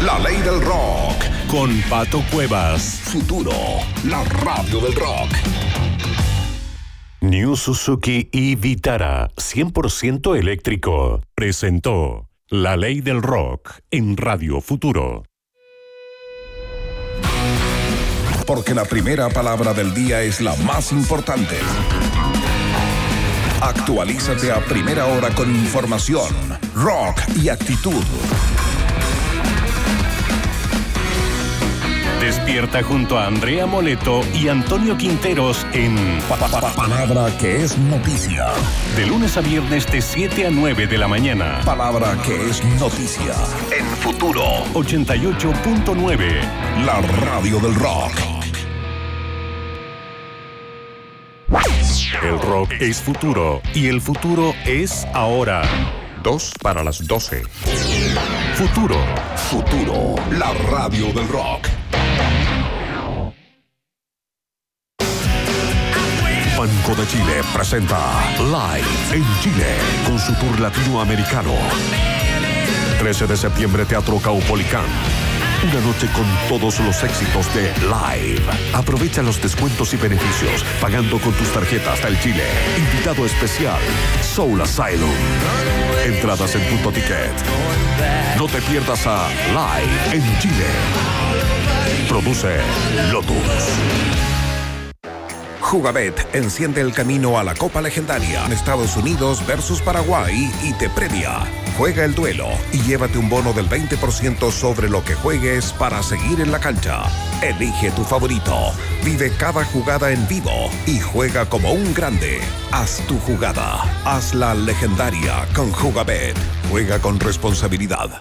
La Ley del Rock. Con Pato Cuevas. Futuro, la radio del rock. New Suzuki y Vitara, 100% eléctrico, presentó La Ley del Rock en Radio Futuro. Porque la primera palabra del día es la más importante. Actualízate a primera hora con información, rock y actitud. Despierta junto a Andrea Moleto y Antonio Quinteros en Palabra que es noticia. De lunes a viernes de 7 a 9 de la mañana. Palabra que es noticia. En Futuro 88.9. La radio del rock. El rock es futuro y el futuro es ahora. 2 para las 12. Futuro. Futuro, la radio del rock. Banco de Chile presenta Live en Chile con su tour latinoamericano. 13 de septiembre, Teatro Caupolicán. Una noche con todos los éxitos de Live. Aprovecha los descuentos y beneficios pagando con tus tarjetas del Chile. Invitado especial, Soul Asylum. Entradas en Punto Ticket. No te pierdas a Live en Chile. Produce Lotus. Jugabet enciende el camino a la Copa Legendaria en Estados Unidos versus Paraguay y te premia. Juega el duelo y llévate un bono del 20% sobre lo que juegues para seguir en la cancha. Elige tu favorito, vive cada jugada en vivo y juega como un grande. Haz tu jugada, hazla legendaria con Jugabet. Juega con responsabilidad.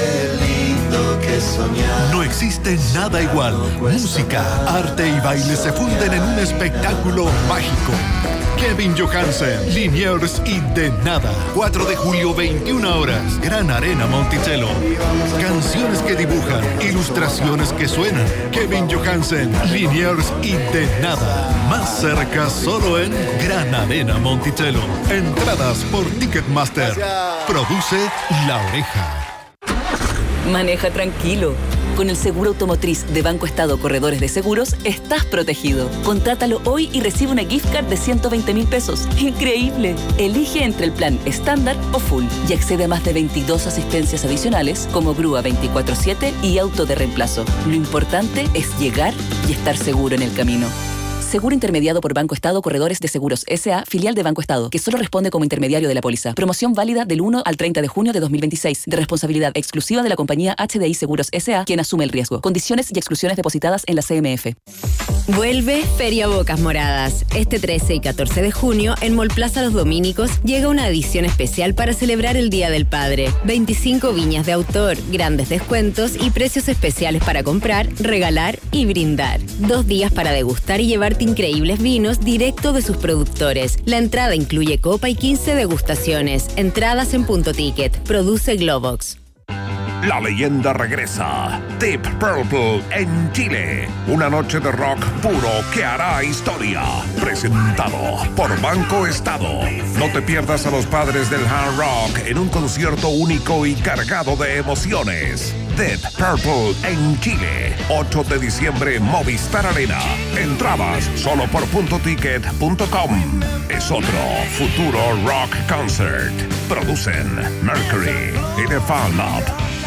No existe nada igual. Música, arte y baile se funden en un espectáculo mágico. Kevin Johansen, Liniers y De Nada. 4 de julio, 21 horas. Gran Arena Monticello. Canciones que dibujan, ilustraciones que suenan. Kevin Johansen, Liniers y De Nada. Más cerca solo en Gran Arena Monticello. Entradas por Ticketmaster. Produce La Oreja. Maneja tranquilo. Con el seguro automotriz de Banco Estado Corredores de Seguros, estás protegido. Contrátalo hoy y recibe una gift card de 120.000 pesos. ¡Increíble! Elige entre el plan estándar o full y accede a más de 22 asistencias adicionales como grúa 24/7 y auto de reemplazo. Lo importante es llegar y estar seguro en el camino. Seguro intermediado por Banco Estado Corredores de Seguros S.A., filial de Banco Estado, que solo responde como intermediario de la póliza. Promoción válida del 1 al 30 de junio de 2026, de responsabilidad exclusiva de la compañía HDI Seguros S.A., quien asume el riesgo. Condiciones y exclusiones depositadas en la CMF. Vuelve Feria Bocas Moradas. Este 13 y 14 de junio, en Mall Plaza Los Dominicos, llega una edición especial para celebrar el Día del Padre. 25 viñas de autor, grandes descuentos y precios especiales para comprar, regalar y brindar. 2 días para degustar y llevarte increíbles vinos directo de sus productores. La entrada incluye copa y 15 degustaciones. Entradas en Punto Ticket. Produce Globox. La leyenda regresa. Deep Purple en Chile. Una noche de rock puro que hará historia. Presentado por Banco Estado. No te pierdas a los padres del hard rock en un concierto único y cargado de emociones. Deep Purple en Chile. 8 de diciembre, Movistar Arena. Entradas solo por puntoticket.com. Es otro futuro rock concert. Producen Mercury y The Fan Lab.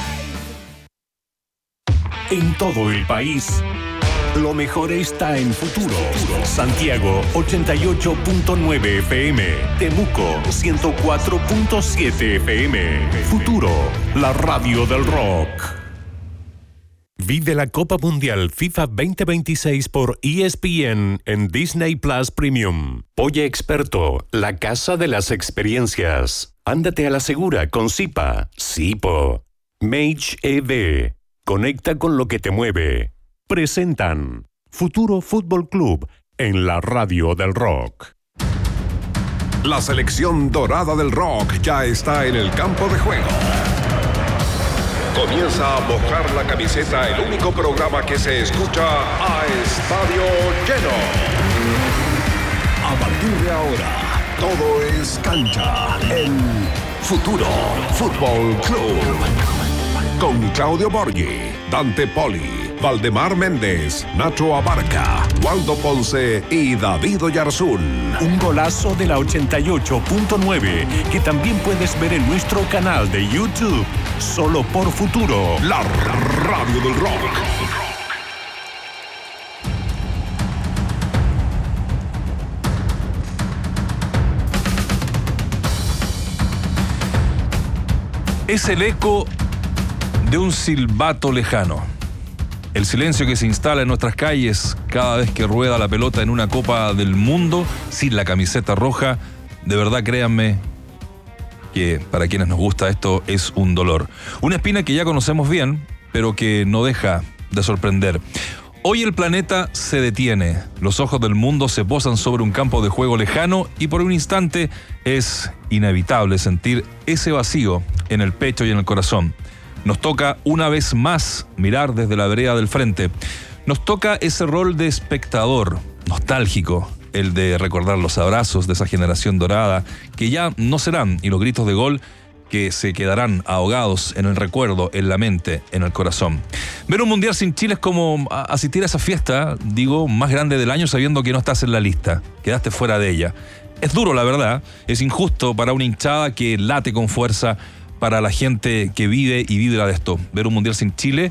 En todo el país, lo mejor está en Futuro. Santiago 88.9 FM, Temuco 104.7 FM. Futuro, la radio del rock. Vive la Copa Mundial FIFA 2026 por ESPN en Disney Plus Premium. Oye Experto, la casa de las experiencias. Ándate a la segura con Zipa, Zipo. Mage EV. Conecta con lo que te mueve. Presentan Futuro Fútbol Club en la radio del rock. La selección dorada del rock ya está en el campo de juego. Comienza a mojar la camiseta, el único programa que se escucha a estadio lleno. A partir de ahora, todo es cancha en Futuro Fútbol Club. con Claudio Borghi, Dante Poli, Valdemar Méndez, Nacho Abarca, Waldo Ponce y David Oyarzún. Un golazo de la 88.9 que también puedes ver en nuestro canal de YouTube, solo por Futuro, la radio del rock. Es el eco de un silbato lejano. El silencio que se instala en nuestras calles cada vez que rueda la pelota en una Copa del Mundo sin la camiseta roja, de verdad créanme que para quienes nos gusta esto es un dolor. Una espina que ya conocemos bien, pero que no deja de sorprender. Hoy el planeta se detiene, los ojos del mundo se posan sobre un campo de juego lejano y por un instante es inevitable sentir ese vacío en el pecho y en el corazón. Nos toca una vez más mirar desde la vereda del frente. Nos toca ese rol de espectador nostálgico, el de recordar los abrazos de esa generación dorada que ya no serán y los gritos de gol que se quedarán ahogados en el recuerdo, en la mente, en el corazón. Ver un mundial sin Chile es como asistir a esa fiesta, digo, más grande del año sabiendo que no estás en la lista, quedaste fuera de ella. Es duro, la verdad, es injusto para una hinchada que late con fuerza, para la gente que vive y vibra de esto. Ver un mundial sin Chile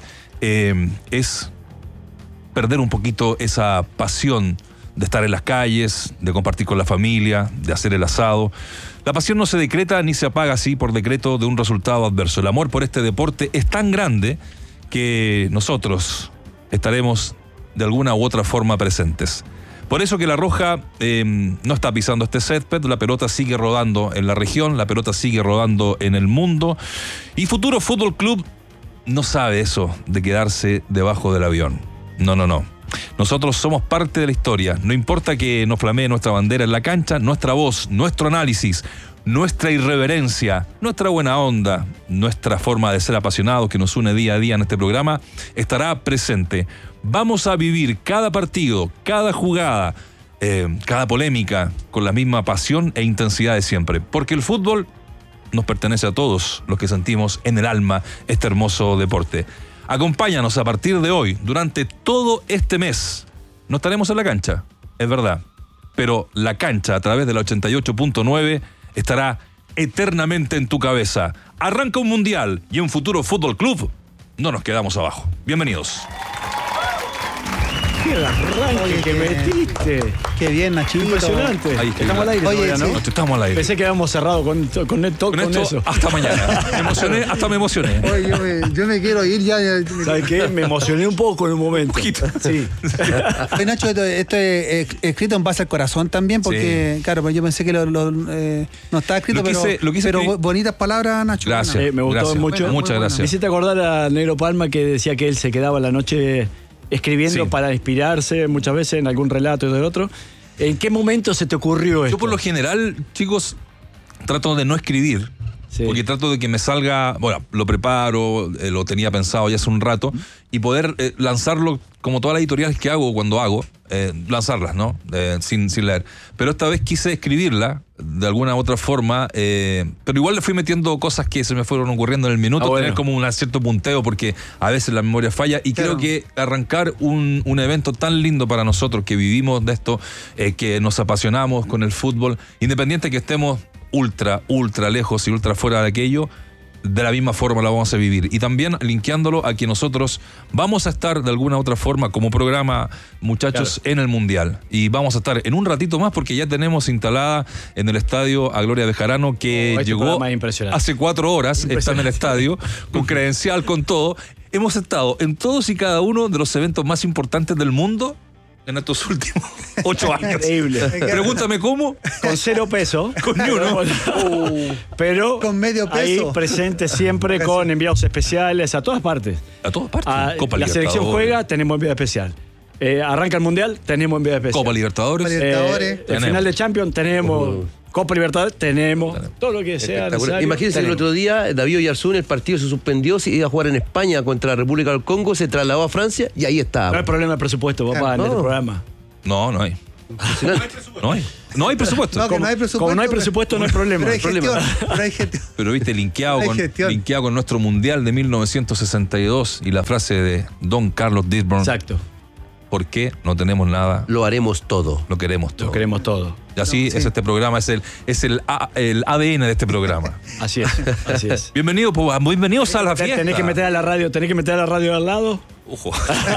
es perder un poquito esa pasión de estar en las calles, de compartir con la familia, de hacer el asado. La pasión no se decreta ni se apaga así por decreto de un resultado adverso. El amor por este deporte es tan grande que nosotros estaremos de alguna u otra forma presentes. Por eso que la Roja no está pisando este césped, la pelota sigue rodando en la región, la pelota sigue rodando en el mundo y Futuro Fútbol Club no sabe eso de quedarse debajo del avión. No. Nosotros somos parte de la historia, no importa que nos flamee nuestra bandera en la cancha, nuestra voz, nuestro análisis, nuestra irreverencia, nuestra buena onda, nuestra forma de ser apasionados que nos une día a día en este programa estará presente. Vamos a vivir cada partido, cada jugada, cada polémica con la misma pasión e intensidad de siempre, porque el fútbol nos pertenece a todos los que sentimos en el alma este hermoso deporte. Acompáñanos a partir de hoy, durante todo este mes. No estaremos en la cancha, es verdad, pero la cancha a través de la 88.9 estará eternamente en tu cabeza. Arranca un mundial y en Futuro Fútbol Club no nos quedamos abajo. Bienvenidos. ¡Qué arranque que metiste! ¡Qué bien, Nachito! Impresionante. Estamos al aire. Oye, ¿no? Estamos al aire. Pensé que habíamos cerrado con eso. Hasta mañana. Me emocioné. Oye, yo me quiero ir ya. ¿Sabes qué? Me emocioné un poco en un momento. Un poquito. Sí. Oye, Nacho, esto es escrito en base al corazón también, porque, claro, pues yo pensé que no estaba escrito, pero bonitas palabras, Nacho. Gracias. Me gustó mucho. Muchas gracias. Me hiciste acordar a Negro Palma que decía que él se quedaba la noche escribiendo para inspirarse muchas veces en algún relato y del otro. ¿En qué momento se te ocurrió esto? Yo por lo general, chicos, trato de no escribir. Sí. Porque trato de que me salga, bueno, lo preparo, lo tenía pensado ya hace un rato, y poder lanzarlo como todas las editoriales que hago cuando hago, lanzarlas, ¿no? Sin leer. Pero esta vez quise escribirla de alguna u otra forma, pero igual le fui metiendo cosas que se me fueron ocurriendo en el minuto, tener como un cierto punteo, porque a veces la memoria falla, y creo que arrancar un evento tan lindo para nosotros que vivimos de esto, que nos apasionamos con el fútbol, independiente que estemos ultra lejos y ultra fuera de aquello, de la misma forma la vamos a vivir. Y también linkeándolo a que nosotros vamos a estar de alguna u otra forma como programa, muchachos, en el Mundial. Y vamos a estar en un ratito más porque ya tenemos instalada en el estadio a Gloria Bejarano, que llegó hace 4 horas, está en el estadio, con credencial, con todo. Hemos estado en todos y cada uno de los eventos más importantes del mundo en estos últimos 8 años. Increíble. Pregúntame cómo. Con 0 pesos. Con ni uno. Pero con medio peso. Ahí presente siempre con enviados especiales a todas partes. A todas partes. Copa la selección juega, tenemos enviado especial. Arranca el Mundial, tenemos enviado especial. Copa Libertadores. El final de Champions tenemos. Copa Libertadores tenemos todo lo que sea necesario. Imagínense que el otro día David Oyarzún, el partido se suspendió, se iba a jugar en España contra la República del Congo, se trasladó a Francia y ahí estaba. No hay problema de presupuesto, papá, en este programa. No hay. No hay presupuesto. No, no hay presupuesto. Como no hay presupuesto, no hay problema. Pero hay gestión. Pero viste, linkeado con nuestro Mundial de 1962 y la frase de Don Carlos Disburn. Exacto. ¿Por qué no tenemos nada? Lo haremos todo. Lo queremos todo. Lo queremos todo. Y así es este programa, es el ADN de este programa. Así es. Bienvenidos a la fiesta. Tenés que meter a la radio de al lado. Ojo.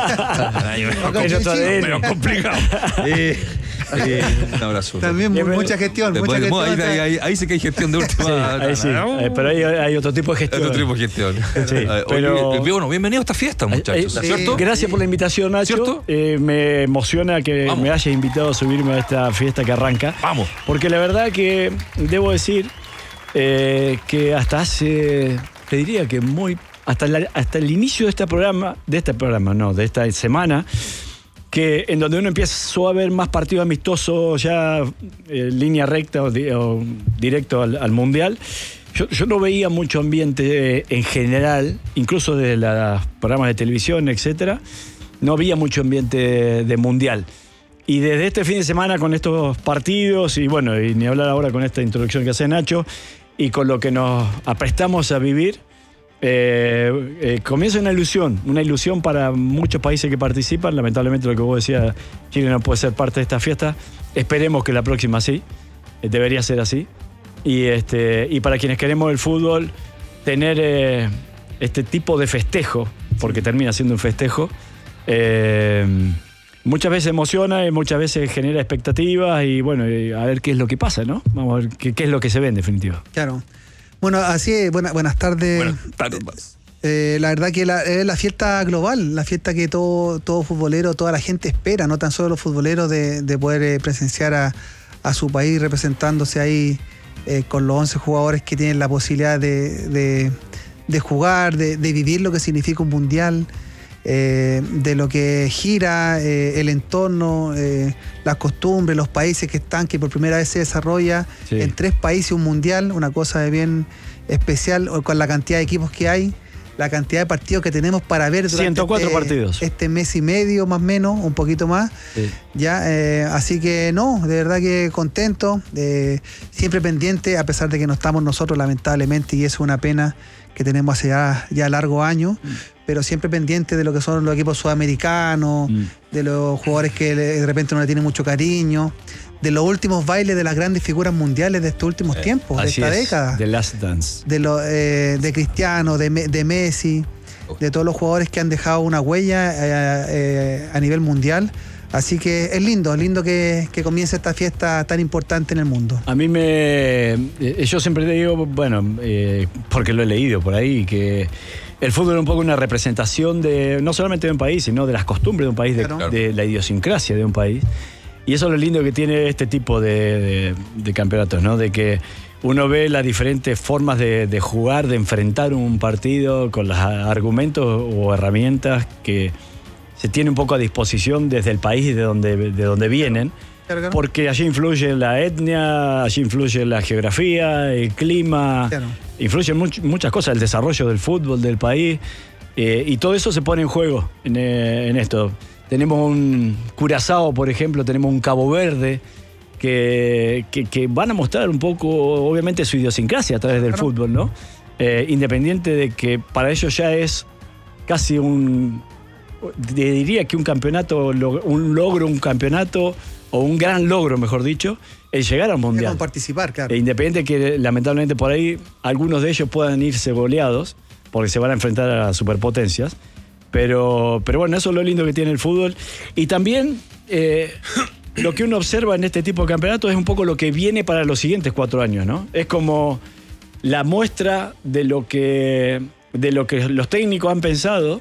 Medio complicado. Un abrazo. También mucha gestión. Ahí sí que hay gestión de última. Ahí sí. Pero hay otro tipo de gestión. Sí, pero bueno, bienvenido a esta fiesta, muchachos. ¿Cierto? Gracias por la invitación, Nacho. ¿Cierto? Me emociona que me hayas invitado a subirme a esta fiesta que arranca. Vamos. Porque la verdad que debo decir que hasta hace, te diría que hasta el inicio de de esta semana, que en donde uno empezó a ver más partidos amistosos ya en línea recta o directo al Mundial, yo no veía mucho ambiente en general, incluso de los programas de televisión, etcétera, no había mucho ambiente de Mundial. Y desde este fin de semana con estos partidos, y bueno, y ni hablar ahora con esta introducción que hace Nacho, y con lo que nos aprestamos a vivir, comienza una ilusión para muchos países que participan. Lamentablemente, lo que vos decías, Chile no puede ser parte de esta fiesta. Esperemos que la próxima sí, debería ser así. Y para quienes queremos el fútbol, tener este tipo de festejo, porque termina siendo un festejo, muchas veces emociona y muchas veces genera expectativas, y bueno, a ver qué es lo que pasa, ¿no? Vamos a ver qué es lo que se ve en definitiva. Claro. Bueno, así es. Buenas tardes. Buenas tardes. La verdad que es la fiesta global, la fiesta que todo futbolero, toda la gente espera, no tan solo los futboleros, de poder presenciar a su país representándose ahí con los 11 jugadores que tienen la posibilidad de jugar, de vivir lo que significa un mundial. De lo que gira el entorno, las costumbres, los países que por primera vez se desarrolla en 3 países un mundial, una cosa bien especial, con la cantidad de equipos que hay, la cantidad de partidos que tenemos para ver durante 104 partidos. Este mes y medio más o menos, un poquito más. Sí. Así que de verdad que contento, siempre pendiente, a pesar de que no estamos nosotros lamentablemente, y eso es una pena que tenemos hace ya largos años, pero siempre pendiente de lo que son los equipos sudamericanos, de los jugadores que de repente no le tienen mucho cariño, de los últimos bailes de las grandes figuras mundiales de estos últimos tiempos, de esta década. The Last Dance. De Cristiano, de Messi, de todos los jugadores que han dejado una huella a nivel mundial. Así que es lindo que comience esta fiesta tan importante en el mundo. A mí yo siempre te digo, porque lo he leído por ahí, que el fútbol es un poco una representación no solamente de un país, sino de las costumbres de un país, claro, de la idiosincrasia de un país. Y eso es lo lindo que tiene este tipo de campeonatos, ¿no? De que uno ve las diferentes formas de jugar, de enfrentar un partido con los argumentos o herramientas que se tiene un poco a disposición desde el país de donde vienen, porque allí influye la etnia, allí influye la geografía, el clima, influyen muchas cosas, el desarrollo del fútbol del país, y todo eso se pone en juego en esto. Tenemos un Curazao, por ejemplo, tenemos un Cabo Verde, que van a mostrar un poco, obviamente, su idiosincrasia a través del fútbol, ¿no? Independiente de que para ellos ya es casi diría que un campeonato, un campeonato, o un gran logro, mejor dicho, el llegar al Mundial. Con participar, claro. Independiente que lamentablemente por ahí algunos de ellos puedan irse goleados, porque se van a enfrentar a superpotencias. Pero bueno, eso es lo lindo que tiene el fútbol. Y también lo que uno observa en este tipo de campeonatos es un poco lo que viene para los siguientes 4 años, ¿no? Es como la muestra de lo que los técnicos han pensado,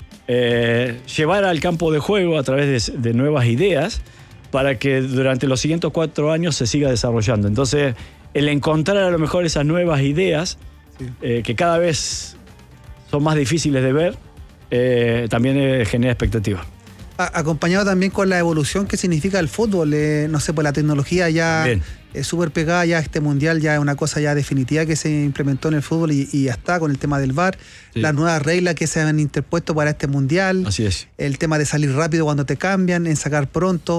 llevar al campo de juego a través de nuevas ideas para que durante los siguientes 4 años se siga desarrollando. Entonces, el encontrar a lo mejor esas nuevas ideas, que cada vez son más difíciles de ver, también genera expectativa. Acompañado también con la evolución que significa el fútbol, no sé, pues la tecnología ya es súper pegada, ya este mundial ya es una cosa ya definitiva que se implementó en el fútbol y ya está con el tema del VAR, las nuevas reglas que se han interpuesto para este mundial. Así es. El tema de salir rápido cuando te cambian, en sacar pronto,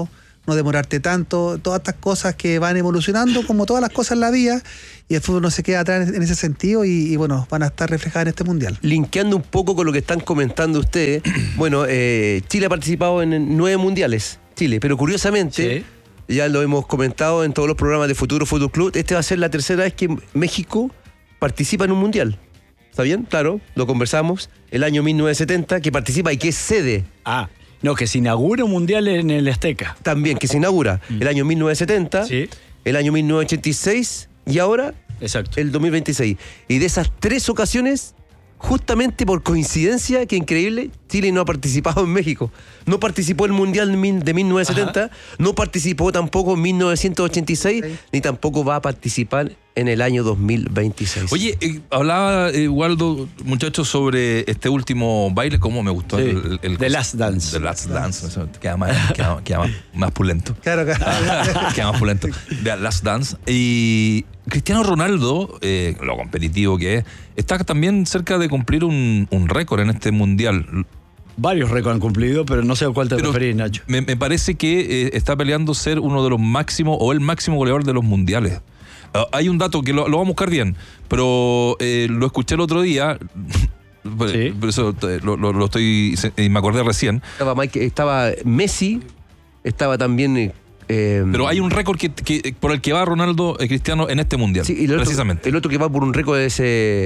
no demorarte tanto, todas estas cosas que van evolucionando como todas las cosas en la vida, y el fútbol no se queda atrás en ese sentido y bueno, van a estar reflejadas en este mundial. Linkeando un poco con lo que están comentando ustedes, bueno, Chile ha participado en 9 mundiales, Chile, pero curiosamente, ya lo hemos comentado en todos los programas de Futuro Fútbol Club, este va a ser la tercera vez que México participa en un mundial. ¿Está bien? Claro, lo conversamos. El año 1970, que participa y que es sede. No, que se inaugura un mundial en el Azteca. También, que se inaugura el año 1970, el año 1986 y ahora el 2026. Y de esas 3 ocasiones, justamente por coincidencia, que increíble, Chile no ha participado en México. No participó en el Mundial de 1970, no participó tampoco en 1986, ni tampoco va a participar en el año 2026. Oye, hablaba Waldo, muchachos, sobre este último baile, cómo me gustó el The Last Dance. The Last Dance, queda más pulento. Claro. Queda más pulento. The Last Dance. Y Cristiano Ronaldo, lo competitivo que es, está también cerca de cumplir un récord en este mundial. Varios récords han cumplido, pero no sé a cuál te referís, Nacho. Me parece que está peleando ser uno de los máximos o el máximo goleador de los mundiales. Hay un dato que lo vamos a buscar bien, pero lo escuché el otro día. Por eso lo estoy. Me acordé recién. Estaba Messi, estaba también. Pero hay un récord que por el que va Ronaldo Cristiano en este mundial. Sí, precisamente. El otro que va por un récord es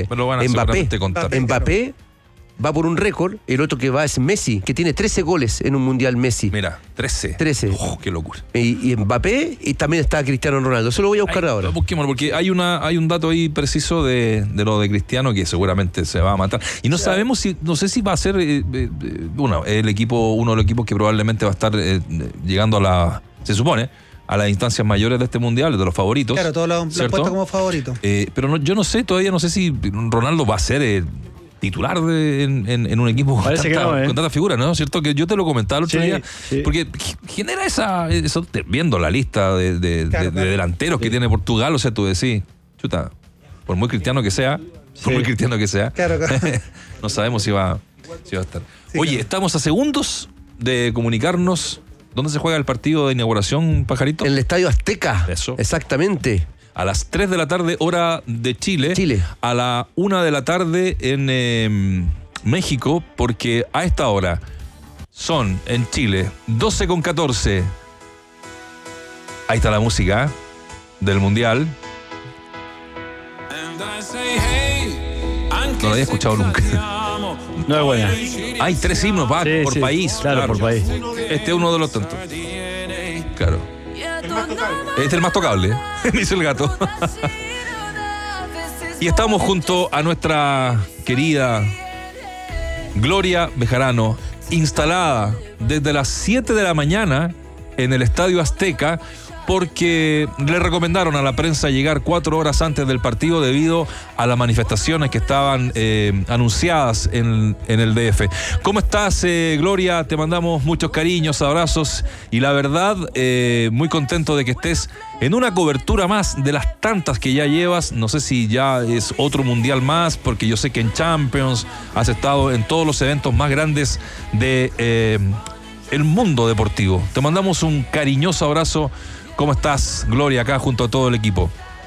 Mbappé. Va por un récord, el otro que va es Messi, que tiene 13 goles en un mundial Messi. Mira, 13. ¡Oh, qué locura! Y Mbappé, y también está Cristiano Ronaldo. Eso lo voy a buscar ahora. Busquémoslo, porque hay un dato ahí preciso de lo de Cristiano que seguramente se va a matar. Y no sabemos no sé si va a ser uno de los equipos que probablemente va a estar llegando se supone, a las instancias mayores de este mundial, de los favoritos. Claro, todos lo han puesto como favorito. Pero yo no sé, todavía no sé si Ronaldo va a ser titular en un equipo con tantas figuras, ¿no? ¿Cierto? Que yo te lo comentaba el otro día, porque genera eso, viendo la lista de delanteros que tiene Portugal, o sea, tú decís, chuta, por muy cristiano que sea, no sabemos si va a estar. Oye, estamos a segundos de comunicarnos. ¿Dónde se juega el partido de inauguración, Pajarito? En el Estadio Azteca. Eso. Exactamente. A las 3 de la tarde, hora de Chile. A la 1 de la tarde en México, porque a esta hora son en Chile 12:14. Ahí está la música del Mundial. No la había escuchado nunca. No es buena. Hay 3 himnos por país. Claro, por país. Este es uno de los tantos. Claro. Este es el más tocable, me dice el gato. Y estamos junto a nuestra querida Gloria Bejarano, instalada desde las 7 de la mañana en el Estadio Azteca, porque le recomendaron a la prensa llegar 4 horas antes del partido debido a las manifestaciones que estaban anunciadas en el DF. ¿Cómo estás, Gloria? Te mandamos muchos cariños, abrazos y la verdad, muy contento de que estés en una cobertura más de las tantas que ya llevas. No sé si ya es otro mundial más, porque yo sé que en Champions has estado en todos los eventos más grandes de el mundo deportivo. Te mandamos un cariñoso abrazo. ¿Cómo estás, Gloria, acá junto a todo el equipo?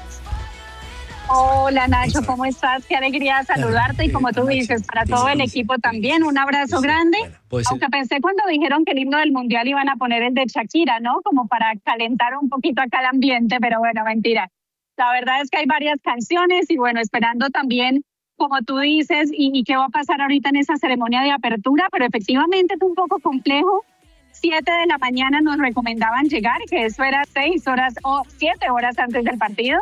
Hola, Nacho, ¿cómo estás? Qué alegría saludarte y como tú dices, para todo el equipo también, un abrazo grande. Aunque pensé cuando dijeron que el himno del Mundial iban a poner el de Shakira, ¿no? Como para calentar un poquito acá el ambiente, pero bueno, mentira. La verdad es que hay varias canciones y bueno, esperando también, como tú dices, y qué va a pasar ahorita en esa ceremonia de apertura, pero efectivamente es un poco complejo. 7 de la mañana nos recomendaban llegar, que eso era 6 horas o 7 horas antes del partido.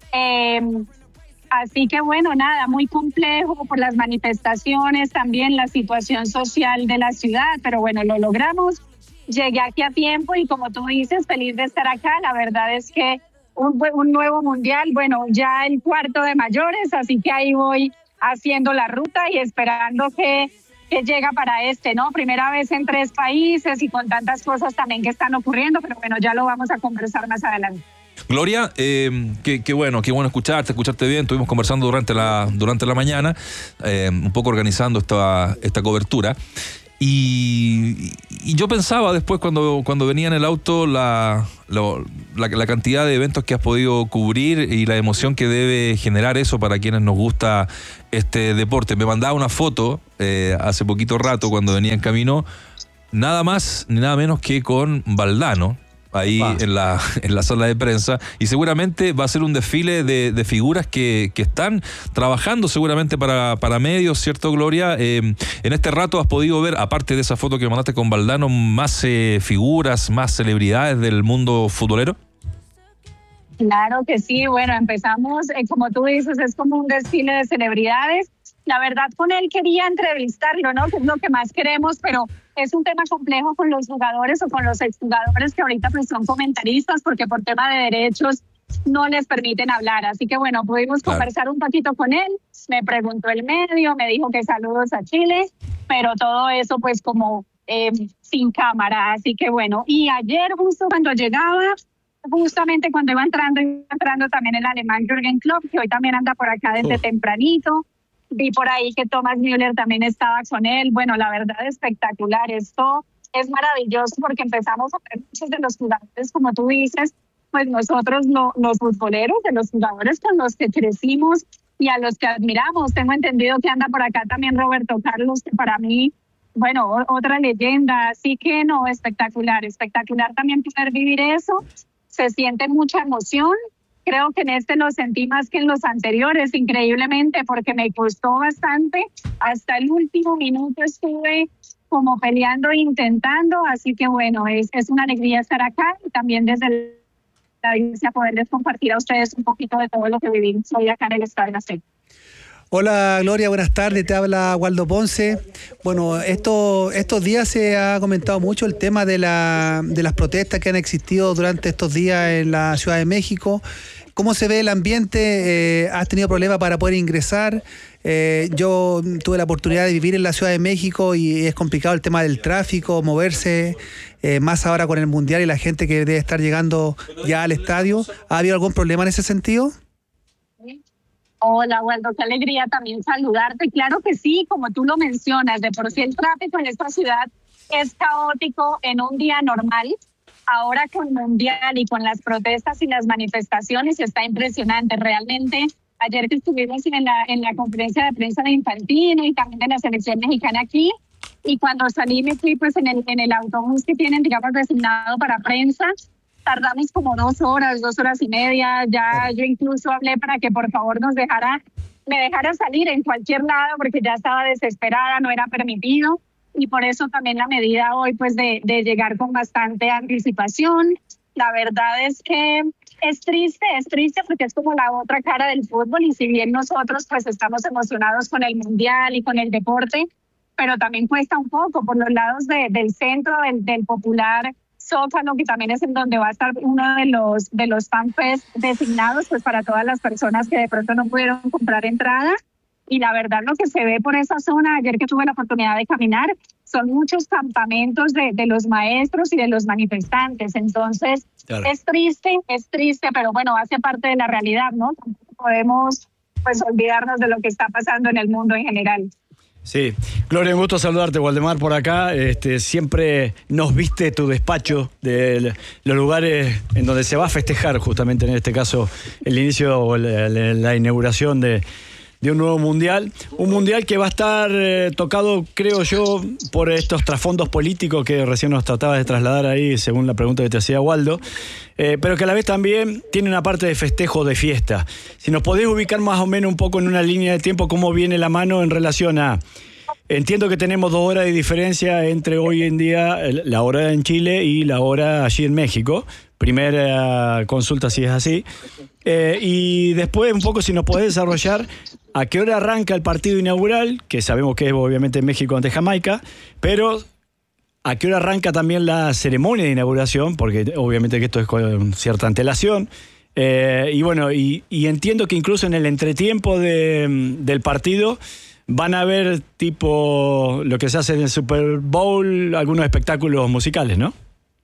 Así que bueno, nada, muy complejo por las manifestaciones, también la situación social de la ciudad, pero bueno, lo logramos. Llegué aquí a tiempo y como tú dices, feliz de estar acá. La verdad es que un nuevo mundial, bueno, ya el 4º de mayores, así que ahí voy haciendo la ruta y esperando que llega para ¿no? Primera vez en 3 países y con tantas cosas también que están ocurriendo, pero bueno, ya lo vamos a conversar más adelante. Gloria, qué bueno escucharte bien. Estuvimos conversando durante la mañana, un poco organizando esta cobertura. Y yo pensaba después cuando venía en el auto la cantidad de eventos que has podido cubrir y la emoción que debe generar eso para quienes nos gusta este deporte. Me mandaba una foto hace poquito rato cuando venía en camino, nada más ni nada menos que con Valdano, ahí en la sala de prensa, y seguramente va a ser un desfile de figuras que están trabajando seguramente para medios, ¿cierto, Gloria? En este rato has podido ver, aparte de esa foto que mandaste con Valdano, más figuras, más celebridades del mundo futbolero. Claro que sí, bueno, empezamos, como tú dices, es como un desfile de celebridades. La verdad, con él quería entrevistarlo, ¿no? Que es lo que más queremos, pero es un tema complejo con los jugadores o con los exjugadores que ahorita pues son comentaristas, porque por tema de derechos no les permiten hablar. Así que bueno, pudimos conversar un poquito con él, me preguntó el medio, me dijo que saludos a Chile, pero todo eso pues como sin cámara. Así que bueno, y ayer justo cuando llegaba, justamente cuando iba entrando también el alemán Jürgen Klopp, que hoy también anda por acá desde tempranito. Vi por ahí que Thomas Müller también estaba con él. Bueno, la verdad, espectacular. Esto es maravilloso porque empezamos a ver muchos de los jugadores, como tú dices, pues nosotros los futboleros, de los jugadores con los que crecimos y a los que admiramos. Tengo entendido que anda por acá también Roberto Carlos, que para mí, bueno, otra leyenda. Así que no, espectacular también poder vivir eso. Se siente mucha emoción. Creo que en este lo sentí más que en los anteriores, increíblemente, porque me costó bastante. Hasta el último minuto estuve como peleando, intentando. Así que bueno, es una alegría estar acá y también desde la iglesia poderles compartir a ustedes un poquito de todo lo que vivimos hoy acá en el Estadio Azteca. Hola Gloria, buenas tardes, te habla Waldo Ponce. Bueno, estos días se ha comentado mucho el tema de las protestas que han existido durante estos días en la Ciudad de México. ¿Cómo se ve el ambiente? ¿Has tenido problemas para poder ingresar? Yo tuve la oportunidad de vivir en la Ciudad de México y es complicado el tema del tráfico, moverse, más ahora con el Mundial y la gente que debe estar llegando ya al estadio. ¿Ha habido algún problema en ese sentido? Hola, Waldo, qué alegría también saludarte. Claro que sí, como tú lo mencionas, de por sí el tráfico en esta ciudad es caótico en un día normal. Ahora con Mundial y con las protestas y las manifestaciones está impresionante. Realmente, ayer que estuvimos en la conferencia de prensa de Infantino y también de la selección mexicana aquí, y cuando salí me fui pues en el autobús que tienen, digamos, designado para prensa. Tardamos como 2 horas y media. Ya yo incluso hablé para que por favor me dejara salir en cualquier lado porque ya estaba desesperada, no era permitido. Y por eso también la medida hoy pues de llegar con bastante anticipación. La verdad es que es triste porque es como la otra cara del fútbol, y si bien nosotros pues estamos emocionados con el Mundial y con el deporte, pero también cuesta un poco por los lados del centro del popular Zócalo, que también es en donde va a estar uno de los fanfest designados pues para todas las personas que de pronto no pudieron comprar entrada. Y la verdad lo que se ve por esa zona, ayer que tuve la oportunidad de caminar, son muchos campamentos de los maestros y de los manifestantes. Entonces, claro, es triste, pero bueno, hace parte de la realidad, ¿no? Tampoco podemos pues olvidarnos de lo que está pasando en el mundo en general. Sí, Gloria, un gusto saludarte, Waldemar, por acá. Siempre nos viste tu despacho de los lugares en donde se va a festejar, justamente en este caso, el inicio o la inauguración de un nuevo mundial. Un mundial que va a estar tocado, creo yo, por estos trasfondos políticos que recién nos tratabas de trasladar ahí, según la pregunta que te hacía Waldo, pero que a la vez también tiene una parte de festejo, de fiesta. Si nos podés ubicar más o menos un poco en una línea de tiempo, cómo viene la mano en relación a... Entiendo que tenemos 2 horas de diferencia entre hoy en día, la hora en Chile y la hora allí en México. Primera consulta si es así. Y después un poco si nos podés desarrollar a qué hora arranca el partido inaugural, que sabemos que es obviamente México ante Jamaica, pero a qué hora arranca también la ceremonia de inauguración, porque obviamente que esto es con cierta antelación. Y bueno, y entiendo que incluso en el entretiempo del partido van a haber tipo lo que se hace en el Super Bowl, algunos espectáculos musicales, ¿no?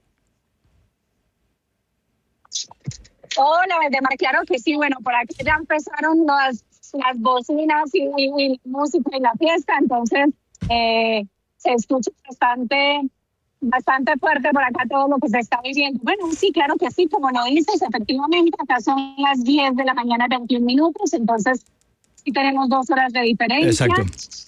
Hola, Valdemar, claro que sí. Bueno, por aquí ya empezaron las bocinas y música y la fiesta. Entonces, se escucha bastante fuerte por acá todo lo que se está viviendo. Bueno, sí, claro que sí, como lo dices, efectivamente, acá son las 10 de la mañana, 21 minutos, entonces sí tenemos 2 horas de diferencia. Exacto.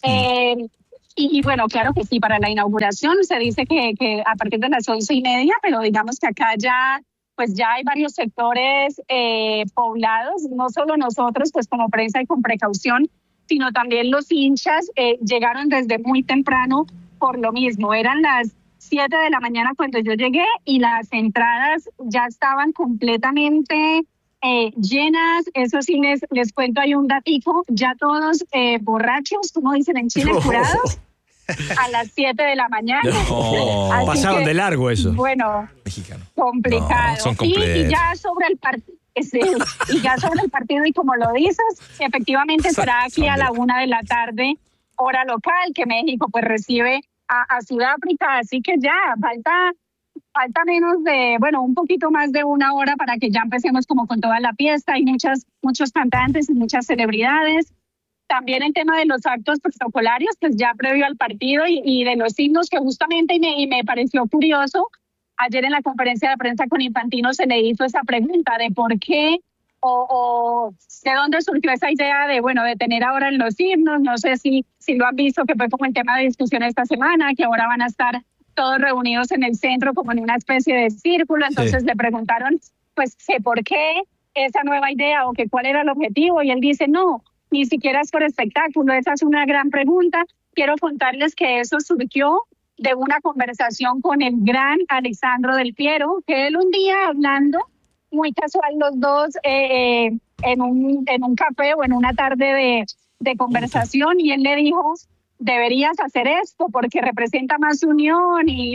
Y bueno, claro que sí, para la inauguración se dice que a partir de las 11:30, pero digamos que acá ya hay varios sectores poblados, no solo nosotros, pues como prensa y con precaución, sino también los hinchas llegaron desde muy temprano por lo mismo. Eran las 7 de la mañana cuando yo llegué y las entradas ya estaban completamente llenas. Eso sí, les cuento, hay un datico, ya todos borrachos, como dicen en Chile, curados, a las 7 de la mañana. No. Pasaban de largo eso. Bueno, mexicano. Complicado. No, son y ya sobre el partido. Y ya sobre el partido, y como lo dices, efectivamente será aquí a la 1 de la tarde, hora local, que México pues recibe a Sudáfrica, así que ya falta menos de, un poquito más de 1 hora para que ya empecemos como con toda la fiesta. Hay muchos cantantes y muchas celebridades. También el tema de los actos protocolarios, pues ya previo al partido y de los himnos, que justamente y me pareció curioso. Ayer en la conferencia de prensa con Infantino se le hizo esa pregunta de por qué o de dónde surgió esa idea de tener ahora en los himnos. No sé si lo han visto, que fue como el tema de discusión esta semana, que ahora van a estar todos reunidos en el centro como en una especie de círculo. Entonces le preguntaron pues que por qué esa nueva idea o que cuál era el objetivo, y él dice no, ni siquiera es por espectáculo. Esa es una gran pregunta. Quiero contarles que eso surgió de una conversación con el gran Alessandro Del Piero, que él un día hablando, muy casual los dos, en un café o en una tarde de conversación, y él le dijo, deberías hacer esto porque representa más unión, y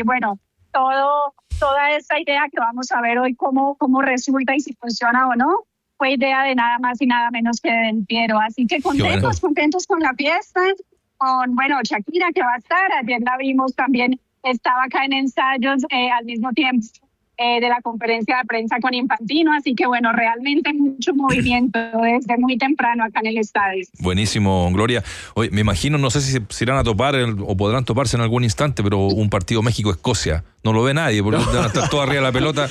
toda esa idea que vamos a ver hoy cómo resulta y si funciona o no, fue idea de nada más y nada menos que de Del Piero. Así que contentos con la fiesta, con, Shakira, que va a estar. Ayer la vimos también, estaba acá en ensayos al mismo tiempo de la conferencia de prensa con Infantino, así que realmente mucho movimiento desde muy temprano acá en el estadio. Buenísimo, Gloria. Oye, me imagino, no sé si se irán a topar o podrán toparse en algún instante, pero un partido México-Escocia no lo ve nadie, porque van a estar todos arriba de la pelota.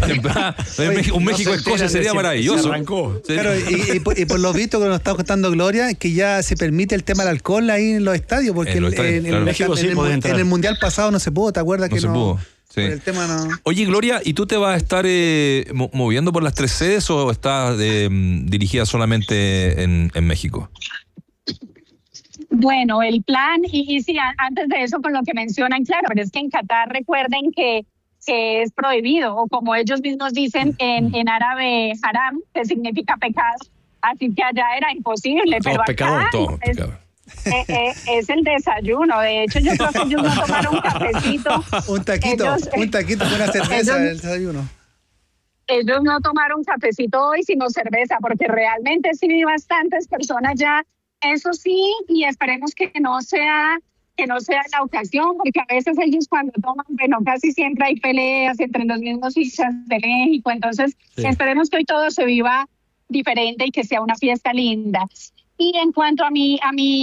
Un México-Escocia sería maravilloso. Claro, y por lo visto que nos está contando Gloria, que ya se permite el tema del alcohol ahí en los estadios, porque en México en el Mundial pasado no se pudo, ¿te acuerdas? No se pudo. Sí. El tema no. Oye, Gloria, ¿y tú te vas a estar moviendo por las 3 sedes o estás dirigida solamente en México? Bueno, el plan, y sí, antes de eso con lo que mencionan, claro, pero es que en Qatar recuerden que es prohibido, o como ellos mismos dicen en árabe, haram, que significa pecado, así que allá era imposible, pero acá es el desayuno. De hecho, yo creo que ellos no tomaron un cafecito. Un taquito con una cerveza en el desayuno. Ellos no tomaron cafecito hoy, sino cerveza, porque realmente sí vi bastantes personas ya. Eso sí, y esperemos que no sea la ocasión, porque a veces ellos cuando toman, casi siempre hay peleas entre los mismos hinchas de México. Entonces, esperemos que hoy todo se viva diferente y que sea una fiesta linda. Y en cuanto a mi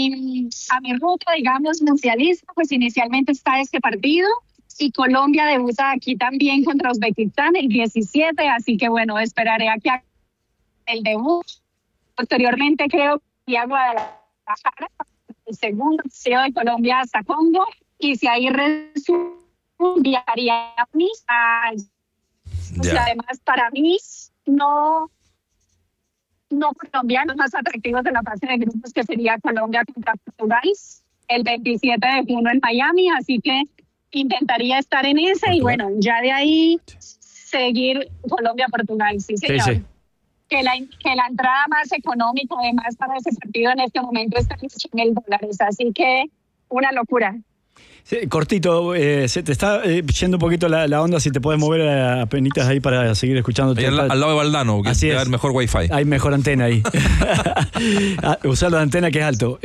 ruta, digamos, mundialista, pues inicialmente está este partido, y Colombia debuta aquí también contra Uzbekistán el 17, así que esperaré aquí el debut. Posteriormente creo que a Guadalajara, el segundo partido de Colombia hasta Congo, y si ahí viajaría a mí. Además, para mí, no colombianos más atractivos de la fase de grupos, que sería Colombia contra Portugal el 27 de junio en Miami, así que intentaría estar en ese y ya de ahí seguir Colombia-Portugal, sí señor. Sí. Que la entrada más económica además para ese partido en este momento está en $8,000, así que una locura. Sí, cortito, se te está yendo un poquito la onda, si te puedes mover a penitas ahí para seguir escuchándote. Al lado de Valdano, que hay mejor wifi. Hay mejor antena ahí. Usar la antena que es alto.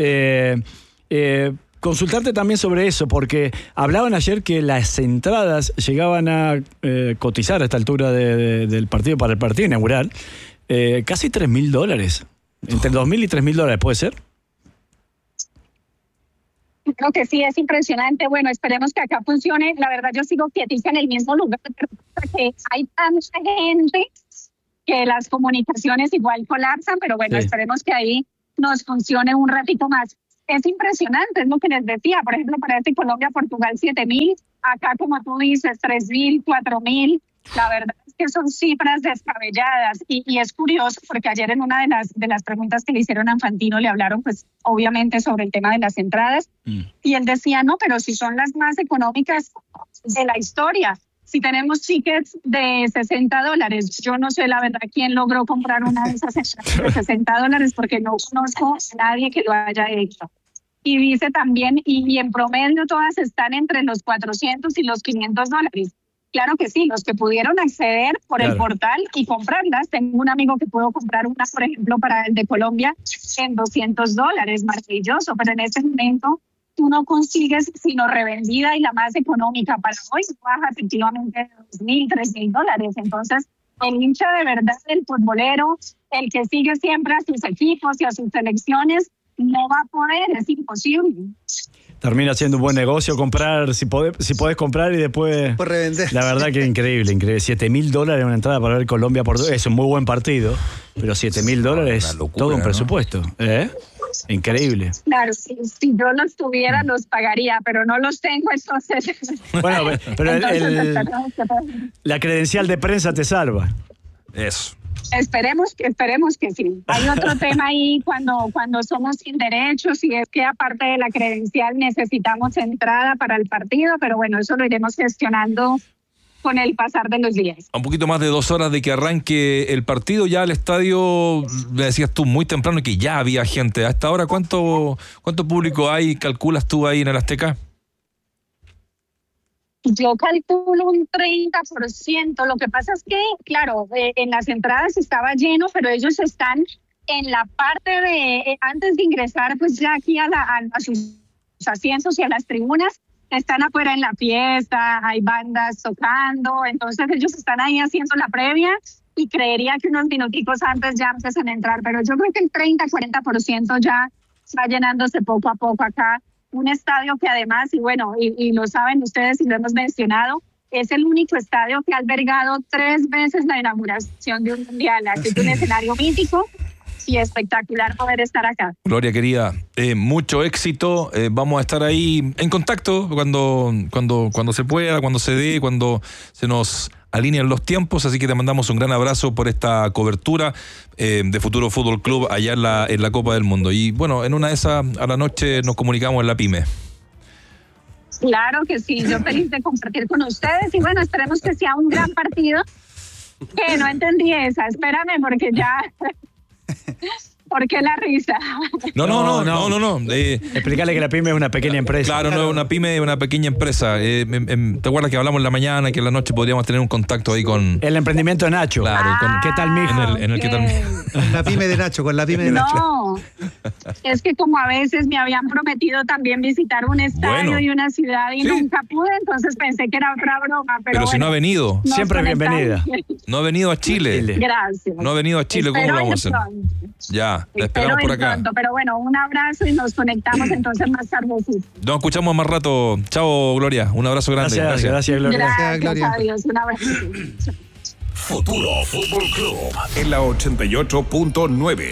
Consultarte también sobre eso, porque hablaban ayer que las entradas llegaban a cotizar a esta altura del partido, para el partido inaugural, casi $3,000. Entre $2,000 y $3,000, ¿puede ser? Creo que sí, es impresionante. Bueno, esperemos que acá funcione. La verdad, yo sigo quietita en el mismo lugar, porque hay tanta gente que las comunicaciones igual colapsan, pero bueno, esperemos que ahí nos funcione un ratito más. Es impresionante, es lo que les decía. Por ejemplo, para Colombia-Portugal 7.000, acá como tú dices 3.000, 4.000. La verdad es que son cifras descabelladas y es curioso porque ayer en una de las preguntas que le hicieron a Infantino le hablaron pues obviamente sobre el tema de las entradas y él decía, no, pero si son las más económicas de la historia. Si tenemos tickets de $60, yo no sé la verdad quién logró comprar una de esas entradas de $60 porque no conozco a nadie que lo haya hecho. Y dice también, y en promedio todas están entre los $400 y los $500. Claro que sí, los que pudieron acceder por el portal y comprarlas. Tengo un amigo que pudo comprar una, por ejemplo, para el de Colombia en $200, maravilloso, pero en ese momento tú no consigues sino revendida y la más económica para hoy baja efectivamente $2.000, $3.000. Entonces, el hincha de verdad del futbolero, el que sigue siempre a sus equipos y a sus selecciones, no va a poder, es imposible. Termina siendo un buen negocio comprar, si podés comprar y después por revender. La verdad que increíble. $7.000 una entrada para ver Colombia-Portugal. Es un muy buen partido, pero $7.000 es todo un presupuesto. Increíble. Claro, si yo los tuviera, los pagaría, pero no los tengo, entonces... Bueno, pero la credencial de prensa te salva. Eso. Esperemos que sí. Hay otro tema ahí cuando somos sin derechos y es que aparte de la credencial necesitamos entrada para el partido, pero bueno, eso lo iremos gestionando con el pasar de los días. A un poquito más de 2 horas de que arranque el partido, ya el estadio, le decías tú muy temprano que ya había gente. ¿A esta hora cuánto público hay, calculas tú ahí en el Azteca? Yo calculo un 30%. Lo que pasa es que, claro, en las entradas estaba lleno, pero ellos están en la parte de, antes de ingresar, pues ya aquí a sus asientos y a las tribunas, están afuera en la fiesta, hay bandas tocando, entonces ellos están ahí haciendo la previa y creería que unos minuticos antes ya empiezan a entrar, pero yo creo que el 30-40% ya va llenándose poco a poco acá. Un estadio que además, y bueno, y lo saben ustedes y lo hemos mencionado, es el único estadio que ha albergado 3 veces la inauguración de un mundial. Así que un escenario mítico y espectacular poder estar acá. Gloria querida, mucho éxito. Vamos a estar ahí en contacto cuando se pueda, cuando se dé, cuando se nos alinean los tiempos, así que te mandamos un gran abrazo por esta cobertura de Futuro Fútbol Club allá en la Copa del Mundo. Y bueno, en una de esas a la noche nos comunicamos en la PYME. Claro que sí, yo feliz de compartir con ustedes y bueno, esperemos que sea un gran partido. Que no entendí esa, espérame porque ya... ¿Por qué la risa? No. Explicarle que la PYME es una pequeña empresa. Claro, no, una PYME es una pequeña empresa. ¿Te acuerdas que hablamos en la mañana que en la noche podríamos tener un contacto ahí con... El emprendimiento de Nacho. Claro, con ¿qué tal, mijo? En el ¿qué tal, mijo? La PYME de Nacho, con la PYME de Nacho. No, es que como a veces me habían prometido también visitar un estadio y una ciudad y nunca pude, entonces pensé que era otra broma. Pero bueno, si no ha venido. Siempre bienvenida. No ha venido a Chile. Gracias. No ha venido a Chile, ¿cómo lo vamos a hacer? Ya, la esperamos por acá. Pronto, pero bueno, un abrazo y nos conectamos entonces más tarde. Nos escuchamos más rato. Chao, Gloria. Un abrazo grande. Gracias, Gloria. Gracias, Gloria. Adiós, un abrazo. Futuro Fútbol Club en la 88.9.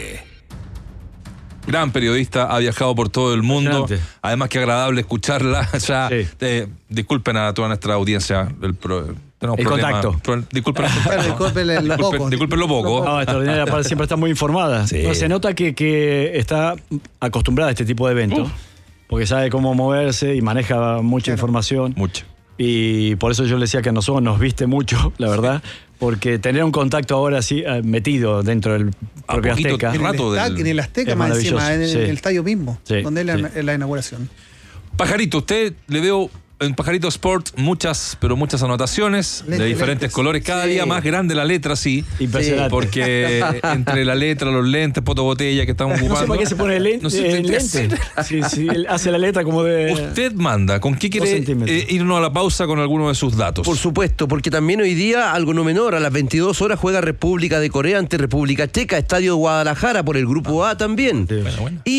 Gran periodista, ha viajado por todo el mundo. Además, qué agradable escucharla. Ya, disculpen a toda nuestra audiencia. El contacto. Disculpen lo poco. No, extraordinaria, siempre está muy informada. Sí. No, se nota que está acostumbrada a este tipo de eventos, porque sabe cómo moverse y maneja mucha información. Mucha. Y por eso yo le decía que a nosotros nos viste mucho, la verdad, porque tener un contacto ahora así metido dentro del propio Azteca. En el Azteca más encima, en el estadio mismo, donde es la inauguración. Pajarito, usted le veo... En Pajarito Sport muchas anotaciones de diferentes colores, cada día más grande la letra, sí. Impresionante. Porque entre la letra, los lentes, potobotella que estamos ocupando. No sé para qué se pone el lente. Sí, hace la letra como de... Usted manda, ¿con qué quiere irnos a la pausa con alguno de sus datos? Por supuesto, porque también hoy día, algo no menor, a las 22 horas juega República de Corea ante República Checa, Estadio de Guadalajara por el Grupo A también. Bueno. Y